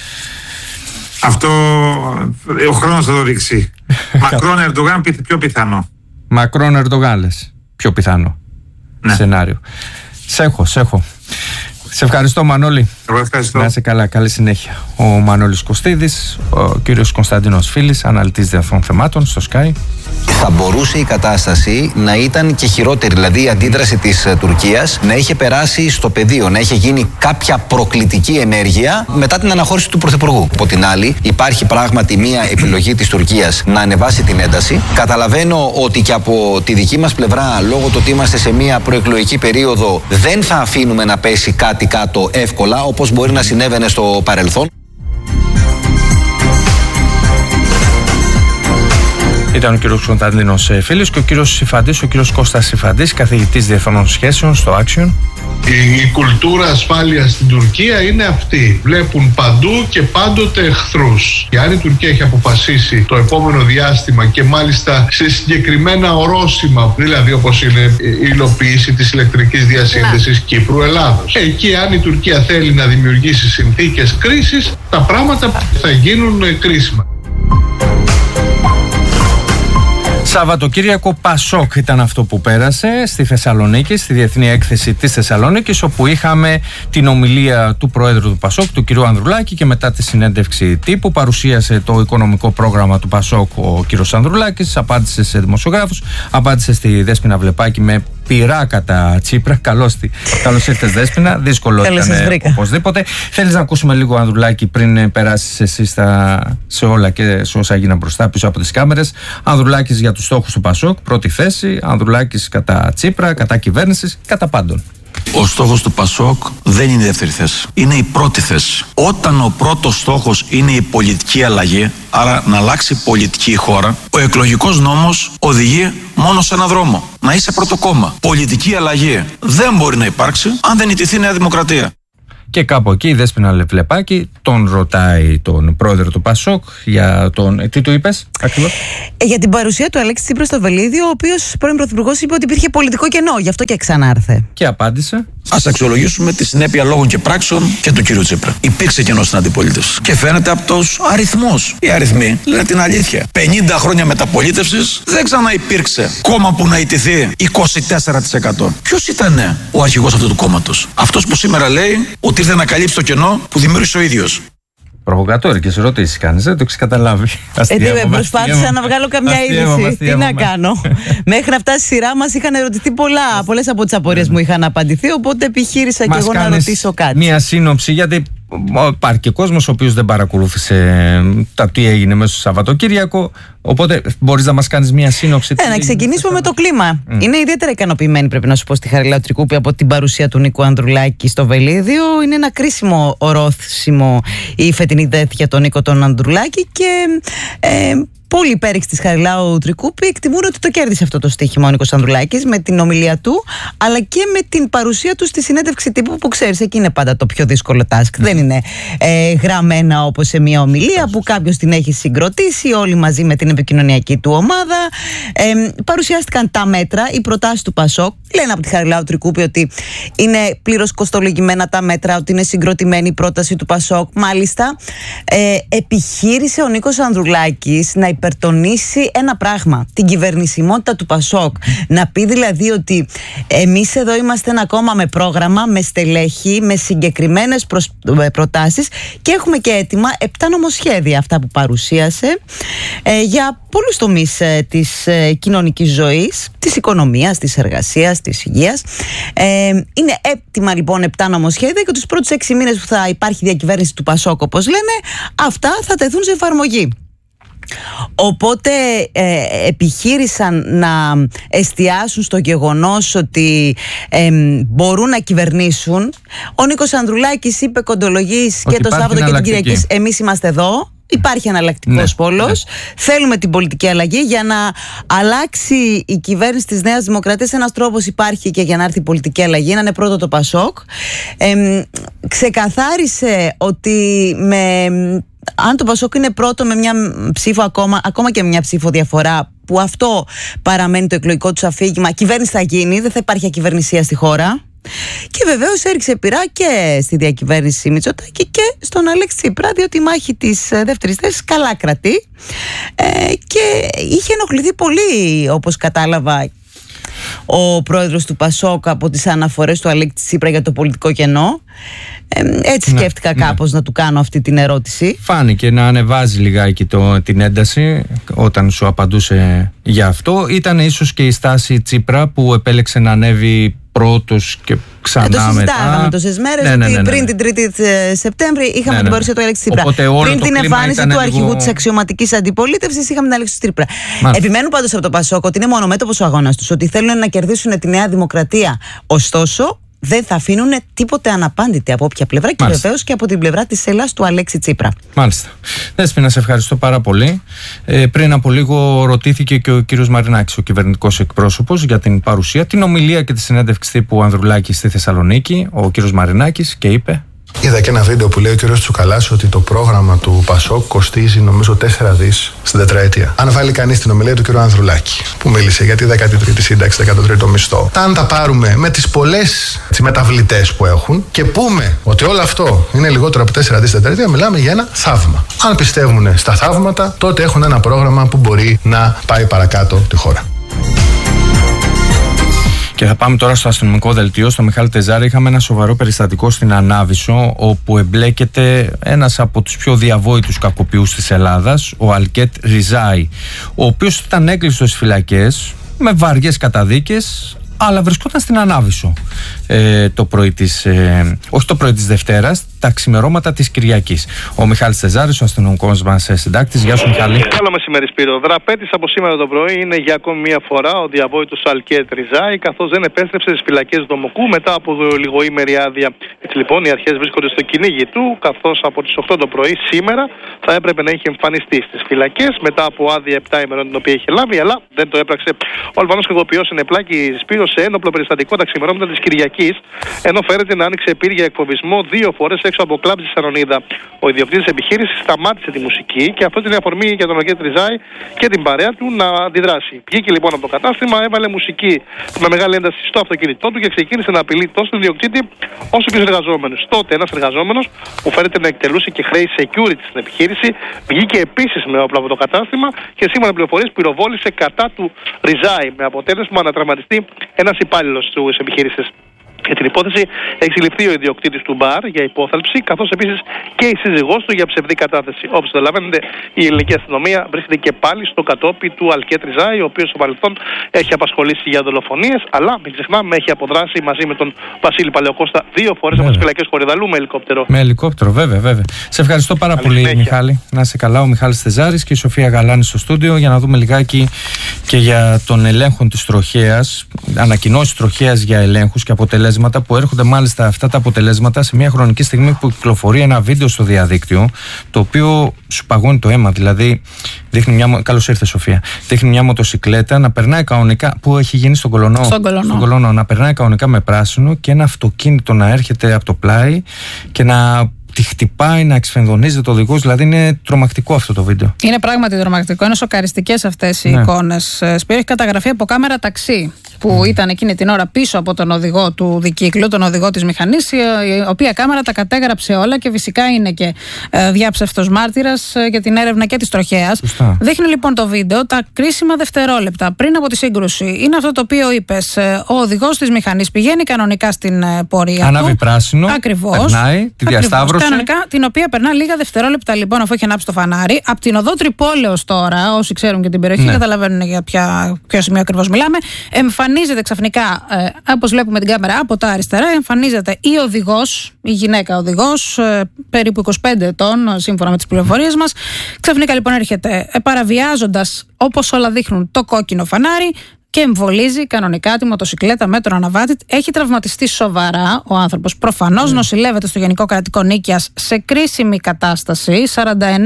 Αυτό ο χρόνος θα το δείξει. Μακρόν, Ερντογάν πιο πιθανό. Μακρόν, Ερντογάν λες. Πιο πιθανό σενάριο. Σε έχω. Σε ευχαριστώ, Μανώλη. Εγώ ευχαριστώ. Να είσαι καλά, καλή συνέχεια. Ο Μανώλης Κωστίδης, ο κύριος Κωνσταντίνος Φίλης, αναλυτής διεθνών θεμάτων στο Sky. Θα μπορούσε η κατάσταση να ήταν και χειρότερη, δηλαδή η αντίδραση της Τουρκίας να είχε περάσει στο πεδίο, να είχε γίνει κάποια προκλητική ενέργεια μετά την αναχώρηση του Πρωθυπουργού. Από την άλλη, υπάρχει πράγματι μια επιλογή της Τουρκίας να ανεβάσει την ένταση. Καταλαβαίνω ότι και από τη δική μας πλευρά, λόγω του ότι είμαστε σε μια προεκλογική περίοδο, δεν θα αφήνουμε να πέσει κάτι κάτω εύκολα, όπως μπορεί να συνέβαινε στο παρελθόν. Ήταν ο κύριος Κωνσταντίνος Φίλης και ο κύριος Συφαντής, ο κύριος Κώστας Συφαντής, καθηγητής διεθνών σχέσεων στο Action. Η κουλτούρα ασφάλειας στην Τουρκία είναι αυτή. Βλέπουν παντού και πάντοτε εχθρούς. Και αν η Τουρκία έχει αποφασίσει το επόμενο διάστημα και μάλιστα σε συγκεκριμένα ορόσημα, δηλαδή όπως είναι η υλοποίηση της ηλεκτρικής διασύνδεσης Κύπρου-Ελλάδος. Εκεί αν η Τουρκία θέλει να δημιουργήσει συνθήκες κρίσης, τα πράγματα θα γίνουν κρίσιμα. Σαββατοκύριακο Πασόκ ήταν αυτό που πέρασε στη Θεσσαλονίκη, στη Διεθνή Έκθεση της Θεσσαλονίκης, όπου είχαμε την ομιλία του Προέδρου του Πασόκ, του κ. Ανδρουλάκη, και μετά τη συνέντευξη τύπου παρουσίασε το οικονομικό πρόγραμμα του Πασόκ ο κ. Ανδρουλάκης, απάντησε σε δημοσιογράφους, απάντησε στη Δέσποινα Βλεπάκη με πειρά κατά Τσίπρα. Καλώς ήρθες, Δέσποινα. Δύσκολο ήταν οπωσδήποτε. Θέλεις να ακούσουμε λίγο, Ανδρουλάκη, πριν περάσεις εσύ σε όλα και σε όσα έγιναν μπροστά πίσω από τις κάμερες? Ανδρουλάκης για τους στόχους του Πασόκ, πρώτη θέση. Ανδρουλάκης κατά Τσίπρα, κατά κυβέρνησης, κατά πάντων. Ο στόχος του Πασόκ δεν είναι η δεύτερη θέση. Είναι η πρώτη θέση. Όταν ο πρώτος στόχος είναι η πολιτική αλλαγή, άρα να αλλάξει πολιτική η χώρα, ο εκλογικός νόμος οδηγεί μόνο σε έναν δρόμο. Να είσαι πρώτο κόμμα. Πολιτική αλλαγή δεν μπορεί να υπάρξει αν δεν ιτηθεί η Νέα Δημοκρατία. Και κάπου εκεί η Δέσποινα Βλεπάκη τον ρωτάει τον πρόεδρο του Πασόκ για τον. Τι του είπες ακριβώς? Για την παρουσία του Αλέξη Τσίπρα στο Βελίδιο, ο οποίος πρώην πρωθυπουργός είπε ότι υπήρχε πολιτικό κενό, γι' αυτό και ξανάρθε. Και απάντησε. Ας αξιολογήσουμε τη συνέπεια λόγων και πράξεων και του κύριου Τσίπρα. Υπήρξε κενό στην αντιπολίτευση. Και φαίνεται από τους αριθμούς. Οι αριθμοί λένε την αλήθεια. 50 χρόνια μεταπολίτευσης δεν ξαναυπήρξε κόμμα που να ιτηθεί 24%. Ποιος ήταν ο αρχηγός αυτού του κόμματος? Αυτός που σήμερα λέει ότι ήρθε να καλύψει το κενό που δημιούργησε ο ίδιος. Προβοκατόρικες ερωτήσεις κάνεις, δεν το έχεις καταλάβει. Προσπάθησα να βγάλω καμιά είδηση. Τι να κάνω. Μέχρι να φτάσει η σειρά μας είχαν ερωτηθεί πολλές από τις απορίες μου είχαν απαντηθεί, οπότε επιχείρησα και εγώ να ρωτήσω κάτι. Μία σύνοψη, γιατί υπάρχει και κόσμος ο οποίος δεν παρακολούθησε τι έγινε μέσα στο Σαββατοκύριακο. Οπότε μπορείς να μας κάνεις μία σύνοψη? Να ξεκινήσουμε με το κλίμα. Είναι ιδιαίτερα ικανοποιημένη, πρέπει να σου πω, στη Χαριλάου Τρικούπη από την παρουσία του Νίκου Ανδρουλάκη στο Βελίδιο. Είναι ένα κρίσιμο ορόσημο η φετινή τέτοια για τον Νίκο τον Ανδρουλάκη και Πολλοί υπέρηξοι της Χαριλάου Τρικούπη εκτιμούν ότι το κέρδισε αυτό το στοίχημα ο Νίκος Ανδρουλάκης με την ομιλία του, αλλά και με την παρουσία του στη συνέντευξη τύπου, που ξέρεις, εκεί είναι πάντα το πιο δύσκολο task. Δεν είναι γραμμένα όπως σε μια ομιλία που κάποιος την έχει συγκροτήσει, όλοι μαζί με την επικοινωνιακή του ομάδα. Παρουσιάστηκαν τα μέτρα, οι προτάσεις του Πασόκ. Λένε από τη Χαριλάου Τρικούπη ότι είναι πλήρως κοστολογημένα τα μέτρα, ότι είναι συγκροτημένη η πρόταση του Πασόκ. Μάλιστα, επιχείρησε ο Νίκος Ανδρουλάκης να υπερτονίσει ένα πράγμα, την κυβερνησιμότητα του Πασόκ. Να πει δηλαδή ότι εμείς εδώ είμαστε ένα κόμμα με πρόγραμμα, με στελέχη, με συγκεκριμένες προτάσεις και έχουμε και έτοιμα 7 νομοσχέδια, αυτά που παρουσίασε, για πολλούς τομείς της κοινωνικής ζωής, της οικονομίας, της εργασίας, της υγείας. Είναι έτοιμα λοιπόν 7 νομοσχέδια και τους πρώτους 6 μήνες που θα υπάρχει διακυβέρνηση του Πασόκ, όπως λένε, αυτά θα τεθούν σε εφαρμογή. Οπότε επιχείρησαν να εστιάσουν στο γεγονός ότι μπορούν να κυβερνήσουν. Ο Νίκος Ανδρουλάκης είπε κοντολογής και το Σάββατο και την Κυριακή: εμείς είμαστε εδώ. Υπάρχει εναλλακτικός πόλος. Θέλουμε την πολιτική αλλαγή. Για να αλλάξει η κυβέρνηση της Νέας Δημοκρατίας, ένας τρόπος υπάρχει και για να έρθει η πολιτική αλλαγή, να είναι πρώτο το Πασόκ. Ξεκαθάρισε ότι αν το Πασόκ είναι πρώτο με μια ψήφο, ακόμα και με μια ψήφο διαφορά, που αυτό παραμένει το εκλογικό του αφήγημα, κυβέρνηση θα γίνει, δεν θα υπάρχει ακυβερνησία στη χώρα. Και βεβαίως έριξε πειρά και στη διακυβέρνηση Μητσοτάκη και στον Αλέξη Τσίπρα, διότι η μάχη της δεύτερης θέσης καλά κρατεί, και είχε ενοχληθεί πολύ, όπως κατάλαβα, ο πρόεδρος του Πασόκ από τις αναφορές του Αλέξη Τσίπρα για το πολιτικό κενό. Έτσι σκέφτηκα κάπως να του κάνω αυτή την ερώτηση. Φάνηκε να ανεβάζει λιγάκι την ένταση όταν σου απαντούσε για αυτό. Ήταν ίσως και η στάση Τσίπρα που επέλεξε να ανέβει πρώτος και ξανά μετά. Το συζητάγαμε τόσες μέρες ότι πριν την 3η Σεπτέμβρη είχαμε την παρουσία του Αλέξη Τσίπρα. Πριν την εμφάνιση του αρχηγού της αξιωματικής αντιπολίτευσης είχαμε την Αλέξη Τσίπρα. Επιμένουν πάντως από το Πασόκ ότι είναι μονομέτωπος ο αγώνας τους, ότι θέλουν να κερδίσουν τη Νέα Δημοκρατία. Ωστόσο, δεν θα αφήνουν τίποτε αναπάντητη από όποια πλευρά, και βεβαίως και από την πλευρά της Ελλάδας του Αλέξη Τσίπρα. Μάλιστα. Δέσποινα, σε ευχαριστώ πάρα πολύ. Πριν από λίγο ρωτήθηκε και ο κύριος Μαρινάκης, ο κυβερνητικός εκπρόσωπος, για την παρουσία, την ομιλία και τη συνέντευξη τύπου Ανδρουλάκη στη Θεσσαλονίκη. Ο κύριος Μαρινάκης, και είπε: είδα και ένα βίντεο που λέει ο κ. Τσουκαλάς ότι το πρόγραμμα του Πασόκ κοστίζει νομίζω 4 δις στην τετραετία. Αν βάλει κανείς την ομιλία του κ. Ανδρουλάκη, που μίλησε για τη 13η σύνταξη, 13ο μισθό, αν τα πάρουμε με τις πολλές μεταβλητές που έχουν και πούμε ότι όλο αυτό είναι λιγότερο από 4 δις στην τετραετία, μιλάμε για ένα θαύμα. Αν πιστεύουν στα θαύματα, τότε έχουν ένα πρόγραμμα που μπορεί να πάει παρακάτω τη χώρα. Και θα πάμε τώρα στο αστυνομικό δελτίο, στο Μιχάλη Τεζάρη. Είχαμε ένα σοβαρό περιστατικό στην Ανάβησο, όπου εμπλέκεται ένας από τους πιο διαβόητους κακοποιούς της Ελλάδας, ο Αλκέτ Ριζάη, ο οποίος ήταν έκλειστος στις φυλακές με βαριές καταδίκες, αλλά βρισκόταν στην Ανάβησο το πρωί όχι το πρωί της Δευτέρας, τα ξημερώματα της Κυριακής. Ο Μιχάλης Τεζάρης, ο αστυνομικός μας συντάκτης. Γεια σου, Μιχάλη. Καλό μεσημέρι, Σπύρο. Δραπέτης από σήμερα το πρωί είναι για ακόμη μια φορά ο διαβόητος Αλκέτ Ριζάη, καθώς δεν επέστρεψε στις φυλακές Δομοκού μετά από λιγοήμερη άδεια. Έτσι λοιπόν, οι αρχές βρίσκονται στο κυνήγι του, καθώς από τις 8 το πρωί σήμερα θα έπρεπε να είχε εμφανιστεί στις φυλακές μετά από άδεια 7 ημερών την οποία είχε λάβει, αλλά δεν το έπραξε. Ο Αλβανός κακοποιός είναι πλάκη, Σπύρο, σε ένοπλο περιστατικό τα ξημερώματα της Κυριακής, ενώ φέρεται να άνοιξε πύργια εκφοβισμό 2 φορές έξω από κλαμπ στη Σαρονίδα. Ο ιδιοκτήτης της επιχείρησης σταμάτησε τη μουσική και αυτό είναι η αφορμή για τον Αλκέτ Ριζάη και την παρέα του να αντιδράσει. Βγήκε λοιπόν από το κατάστημα, έβαλε μουσική με μεγάλη ένταση στο αυτοκίνητό του και ξεκίνησε να απειλεί τόσο τον ιδιοκτήτη όσο και τους εργαζόμενους. Τότε ένας εργαζόμενος που φέρεται να εκτελούσε και χρέη security στην επιχείρηση βγήκε επίσης με όπλα από το κατάστημα και σύμφωνα με πληροφορίες πυροβόλησε κατά του Ριζάη, με αποτέλεσμα να τραυματιστεί ένας υπάλληλος της επιχείρησης. Για την υπόθεση έχει συλληφθεί ο ιδιοκτήτης του μπαρ για υπόθαλψη, καθώς επίσης και η σύζυγός του για ψευδή κατάθεση. Όπως καταλαβαίνετε, η ελληνική αστυνομία βρίσκεται και πάλι στο κατόπι του Αλκέτ Ριζάη, ο οποίος στο παρελθόν έχει απασχολήσει για δολοφονίες, αλλά μην ξεχνάμε έχει αποδράσει μαζί με τον Βασίλη Παλαιοκώστα 2 φορές από τις φυλακές Κορυδαλού με ελικόπτερο. Με ελικόπτερο, βέβαια. Σε ευχαριστώ πάρα πολύ, Μιχάλη. Να είσαι καλά, ο Μιχάλης Τεζάρης και η Σοφία Γαλάνη στο στούντιο, για να δούμε λιγάκι και για τον ελέγχο της τροχέας, ανακοινώσεις τροχέας για ελέγχους και αποτελέσματα αποτελέσματα, που έρχονται μάλιστα αυτά τα αποτελέσματα σε μια χρονική στιγμή που κυκλοφορεί ένα βίντεο στο διαδίκτυο, το οποίο σου παγώνει το αίμα. Δηλαδή, δείχνει καλώς ήρθε, Σοφία. Δείχνει μια μοτοσικλέτα να περνάει κανονικά, που έχει γίνει στον Κολονό, να περνάει κανονικά με πράσινο, και ένα αυτοκίνητο να έρχεται από το πλάι και να τη χτυπάει, να εξφενδονίζεται το οδηγός. Δηλαδή είναι τρομακτικό αυτό το βίντεο. Είναι πράγματι τρομακτικό. Είναι σοκαριστικές αυτές οι εικόνες. Σπύρο, έχει καταγραφεί από κάμερα ταξί που ήταν εκείνη την ώρα πίσω από τον οδηγό του δικύκλου, τον οδηγό της μηχανής, η οποία κάμερα τα κατέγραψε όλα και φυσικά είναι και διάψευτος μάρτυρας για την έρευνα και της τροχέας. Δείχνει λοιπόν το βίντεο τα κρίσιμα δευτερόλεπτα πριν από τη σύγκρουση. Είναι αυτό το οποίο είπες. Ο οδηγός της μηχανής πηγαίνει κανονικά στην πορεία. Ανάβει πράσινο. Ακριβώς. Περνάει τη διασταύρωση. Κανονικά, την οποία περνά λίγα δευτερόλεπτα λοιπόν αφού έχει ανάψει το φανάρι. Από την οδό Τρυπόλεως τώρα, όσοι ξέρουν και την περιοχή, καταλαβαίνουν για ποιο σημείο ακριβώς μιλάμε. Εμφανίζεται ξαφνικά, όπως βλέπουμε την κάμερα από τα αριστερά, εμφανίζεται η οδηγός, η γυναίκα οδηγός, περίπου 25 ετών, σύμφωνα με τις πληροφορίες μας. Ξαφνικά λοιπόν έρχεται παραβιάζοντας, όπως όλα δείχνουν, το κόκκινο φανάρι και εμβολίζει κανονικά τη μοτοσικλέτα με τον αναβάτη. Έχει τραυματιστεί σοβαρά ο άνθρωπος. Προφανώς νοσηλεύεται στο Γενικό Κρατικό Νίκαιας σε κρίσιμη κατάσταση. 49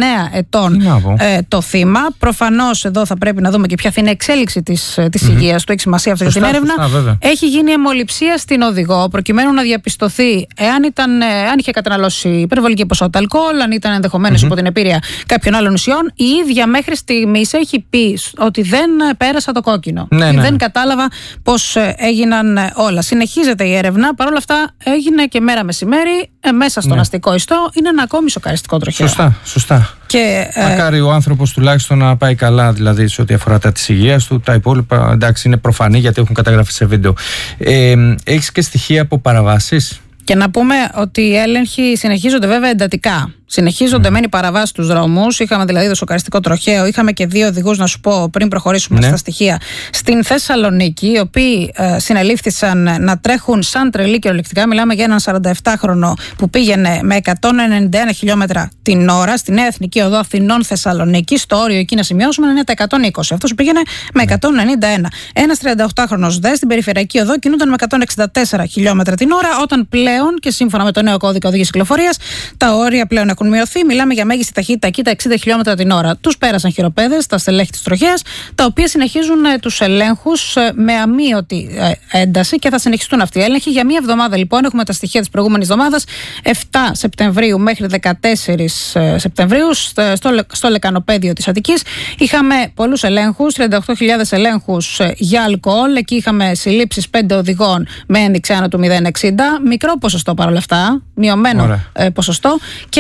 ετών το θύμα. Προφανώς εδώ θα πρέπει να δούμε και ποια θα είναι η εξέλιξη της υγείας του. Έχει σημασία αυτό για την έρευνα. Έχει γίνει αιμοληψία στην οδηγό προκειμένου να διαπιστωθεί αν είχε καταναλώσει υπερβολική ποσότητα αλκοόλ, αν ήταν ενδεχομένως υπό την επίρρεια κάποιων άλλων ουσιών. Η ίδια μέχρι στιγμής έχει πει ότι δεν πέρασα το κόκκινο. Δεν κατάλαβα πώς έγιναν όλα. Συνεχίζεται η έρευνα. Παρ' όλα αυτά, έγινε και μέρα μεσημέρι μέσα στον αστικό ιστό. Είναι ένα ακόμη σοκαριστικό τροχαίο. Σωστά. Και, μακάρι ο άνθρωπος τουλάχιστον να πάει καλά, δηλαδή σε ό,τι αφορά τα της υγείας του. Τα υπόλοιπα, εντάξει, είναι προφανή γιατί έχουν καταγραφεί σε βίντεο. Έχεις και στοιχεία από παραβάσεις? Και να πούμε ότι οι έλεγχοι συνεχίζονται βέβαια εντατικά. Συνεχίζονται μεν οι παραβάσεις στους δρόμους. Είχαμε δηλαδή το σοκαριστικό τροχαίο. Είχαμε και 2 οδηγούς, να σου πω, πριν προχωρήσουμε στα στοιχεία, στην Θεσσαλονίκη, οι οποίοι συνελήφθησαν να τρέχουν σαν τρελοί κυριολεκτικά. Μιλάμε για έναν 47χρονο που πήγαινε με 191 χιλιόμετρα την ώρα στη Νέα Εθνική Οδό Αθηνών Θεσσαλονίκη. Στο όριο εκεί να σημειώσουμε είναι τα 120. Αυτός πήγαινε με 191. Ένας 38χρονος δε στην Περιφερειακή Οδό κινούνταν με 164 χιλιόμετρα την ώρα, όταν πλέον και σύμφωνα με το νέο κώδικα οδήγησης κυκλοφορίας τα όρια πλέον έχουν μειωθεί. Μιλάμε για μέγιστη ταχύτητα εκεί τα 60 χιλιόμετρα την ώρα. Τους πέρασαν χειροπέδες, τα στελέχη της τροχέας, τα οποία συνεχίζουν τους ελέγχους με αμείωτη ένταση και θα συνεχιστούν αυτοί οι έλεγχοι. Για μία εβδομάδα λοιπόν, έχουμε τα στοιχεία της προηγούμενης εβδομάδας, 7 Σεπτεμβρίου μέχρι 14 Σεπτεμβρίου, στο λεκανοπέδιο της Αττικής. Είχαμε πολλούς ελέγχους, 38.000 ελέγχους για αλκοόλ. Εκεί είχαμε συλλήψεις 5 οδηγών με ένδειξη άνω του 0,60. Μικρό ποσοστό παρόλα αυτά, μειωμένο ποσοστό, και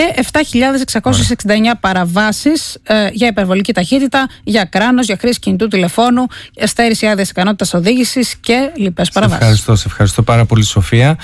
7.669 παραβάσεις για υπερβολική ταχύτητα, για κράνος, για χρήση κινητού τηλεφώνου, στέρηση άδειας ικανότητας οδήγησης και λοιπές παραβάσεις. Σε ευχαριστώ πάρα πολύ, Σοφία.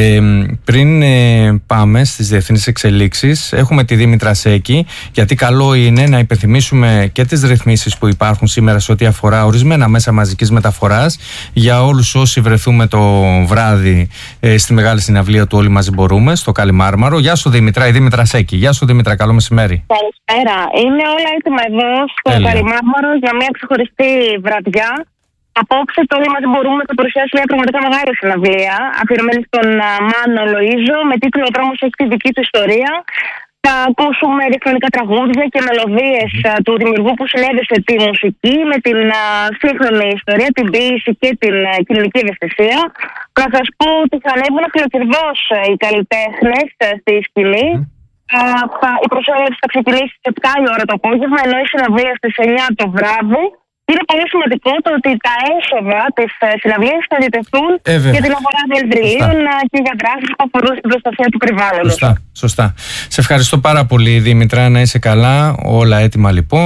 Πριν πάμε στις διεθνείς εξελίξεις, έχουμε τη Δήμητρα Σέκη, γιατί καλό είναι να υπενθυμίσουμε και τις ρυθμίσεις που υπάρχουν σήμερα σε ό,τι αφορά ορισμένα μέσα μαζικής μεταφοράς για όλους όσοι βρεθούμε το βράδυ στη μεγάλη συναυλία του Όλοι Μαζί Μπορούμε στο Καλιμάρμαρο. Γεια σου, Δήμητρα. Η Δήμητρα Σέκη. Γεια σου, Δήμητρα. Καλό μεσημέρι. Καλησπέρα. Είναι όλα έτοιμα εδώ στο Καλιμάρμαρο για μια ξεχωριστή βραδιά. Απόψε το Όλοι Μαζί Μπορούμε θα παρουσιάσει μια πραγματικά μεγάλη συναυλία, αφιερωμένη στον Μάνο Λοΐζο, με τίτλο «Ο δρόμος έχει τη δική του ιστορία». Θα ακούσουμε ηλεκτρονικά τραγούδια και μελωδίες του δημιουργού που συνέδεσε τη μουσική με την σύγχρονη ιστορία, την ποίηση και την κοινωνική ευαισθησία. Να σας πω ότι θα ανέβουν φιλοκερδώς οι καλλιτέχνες στη σκηνή. Η προσέλευση θα ξεκινήσει στις 7 η ώρα το απόγευμα, ενώ η συναυλία στις 9 το βράδυ. Είναι πολύ σημαντικό το ότι τα έσοδα της συναυλίας θα διατεθούν για την αγορά διελδρυλίων και για δράσεις που αφορούν στην προστασία του περιβάλλοντος. Σωστά. Σε ευχαριστώ πάρα πολύ, Δήμητρα. Να είσαι καλά. Όλα έτοιμα λοιπόν.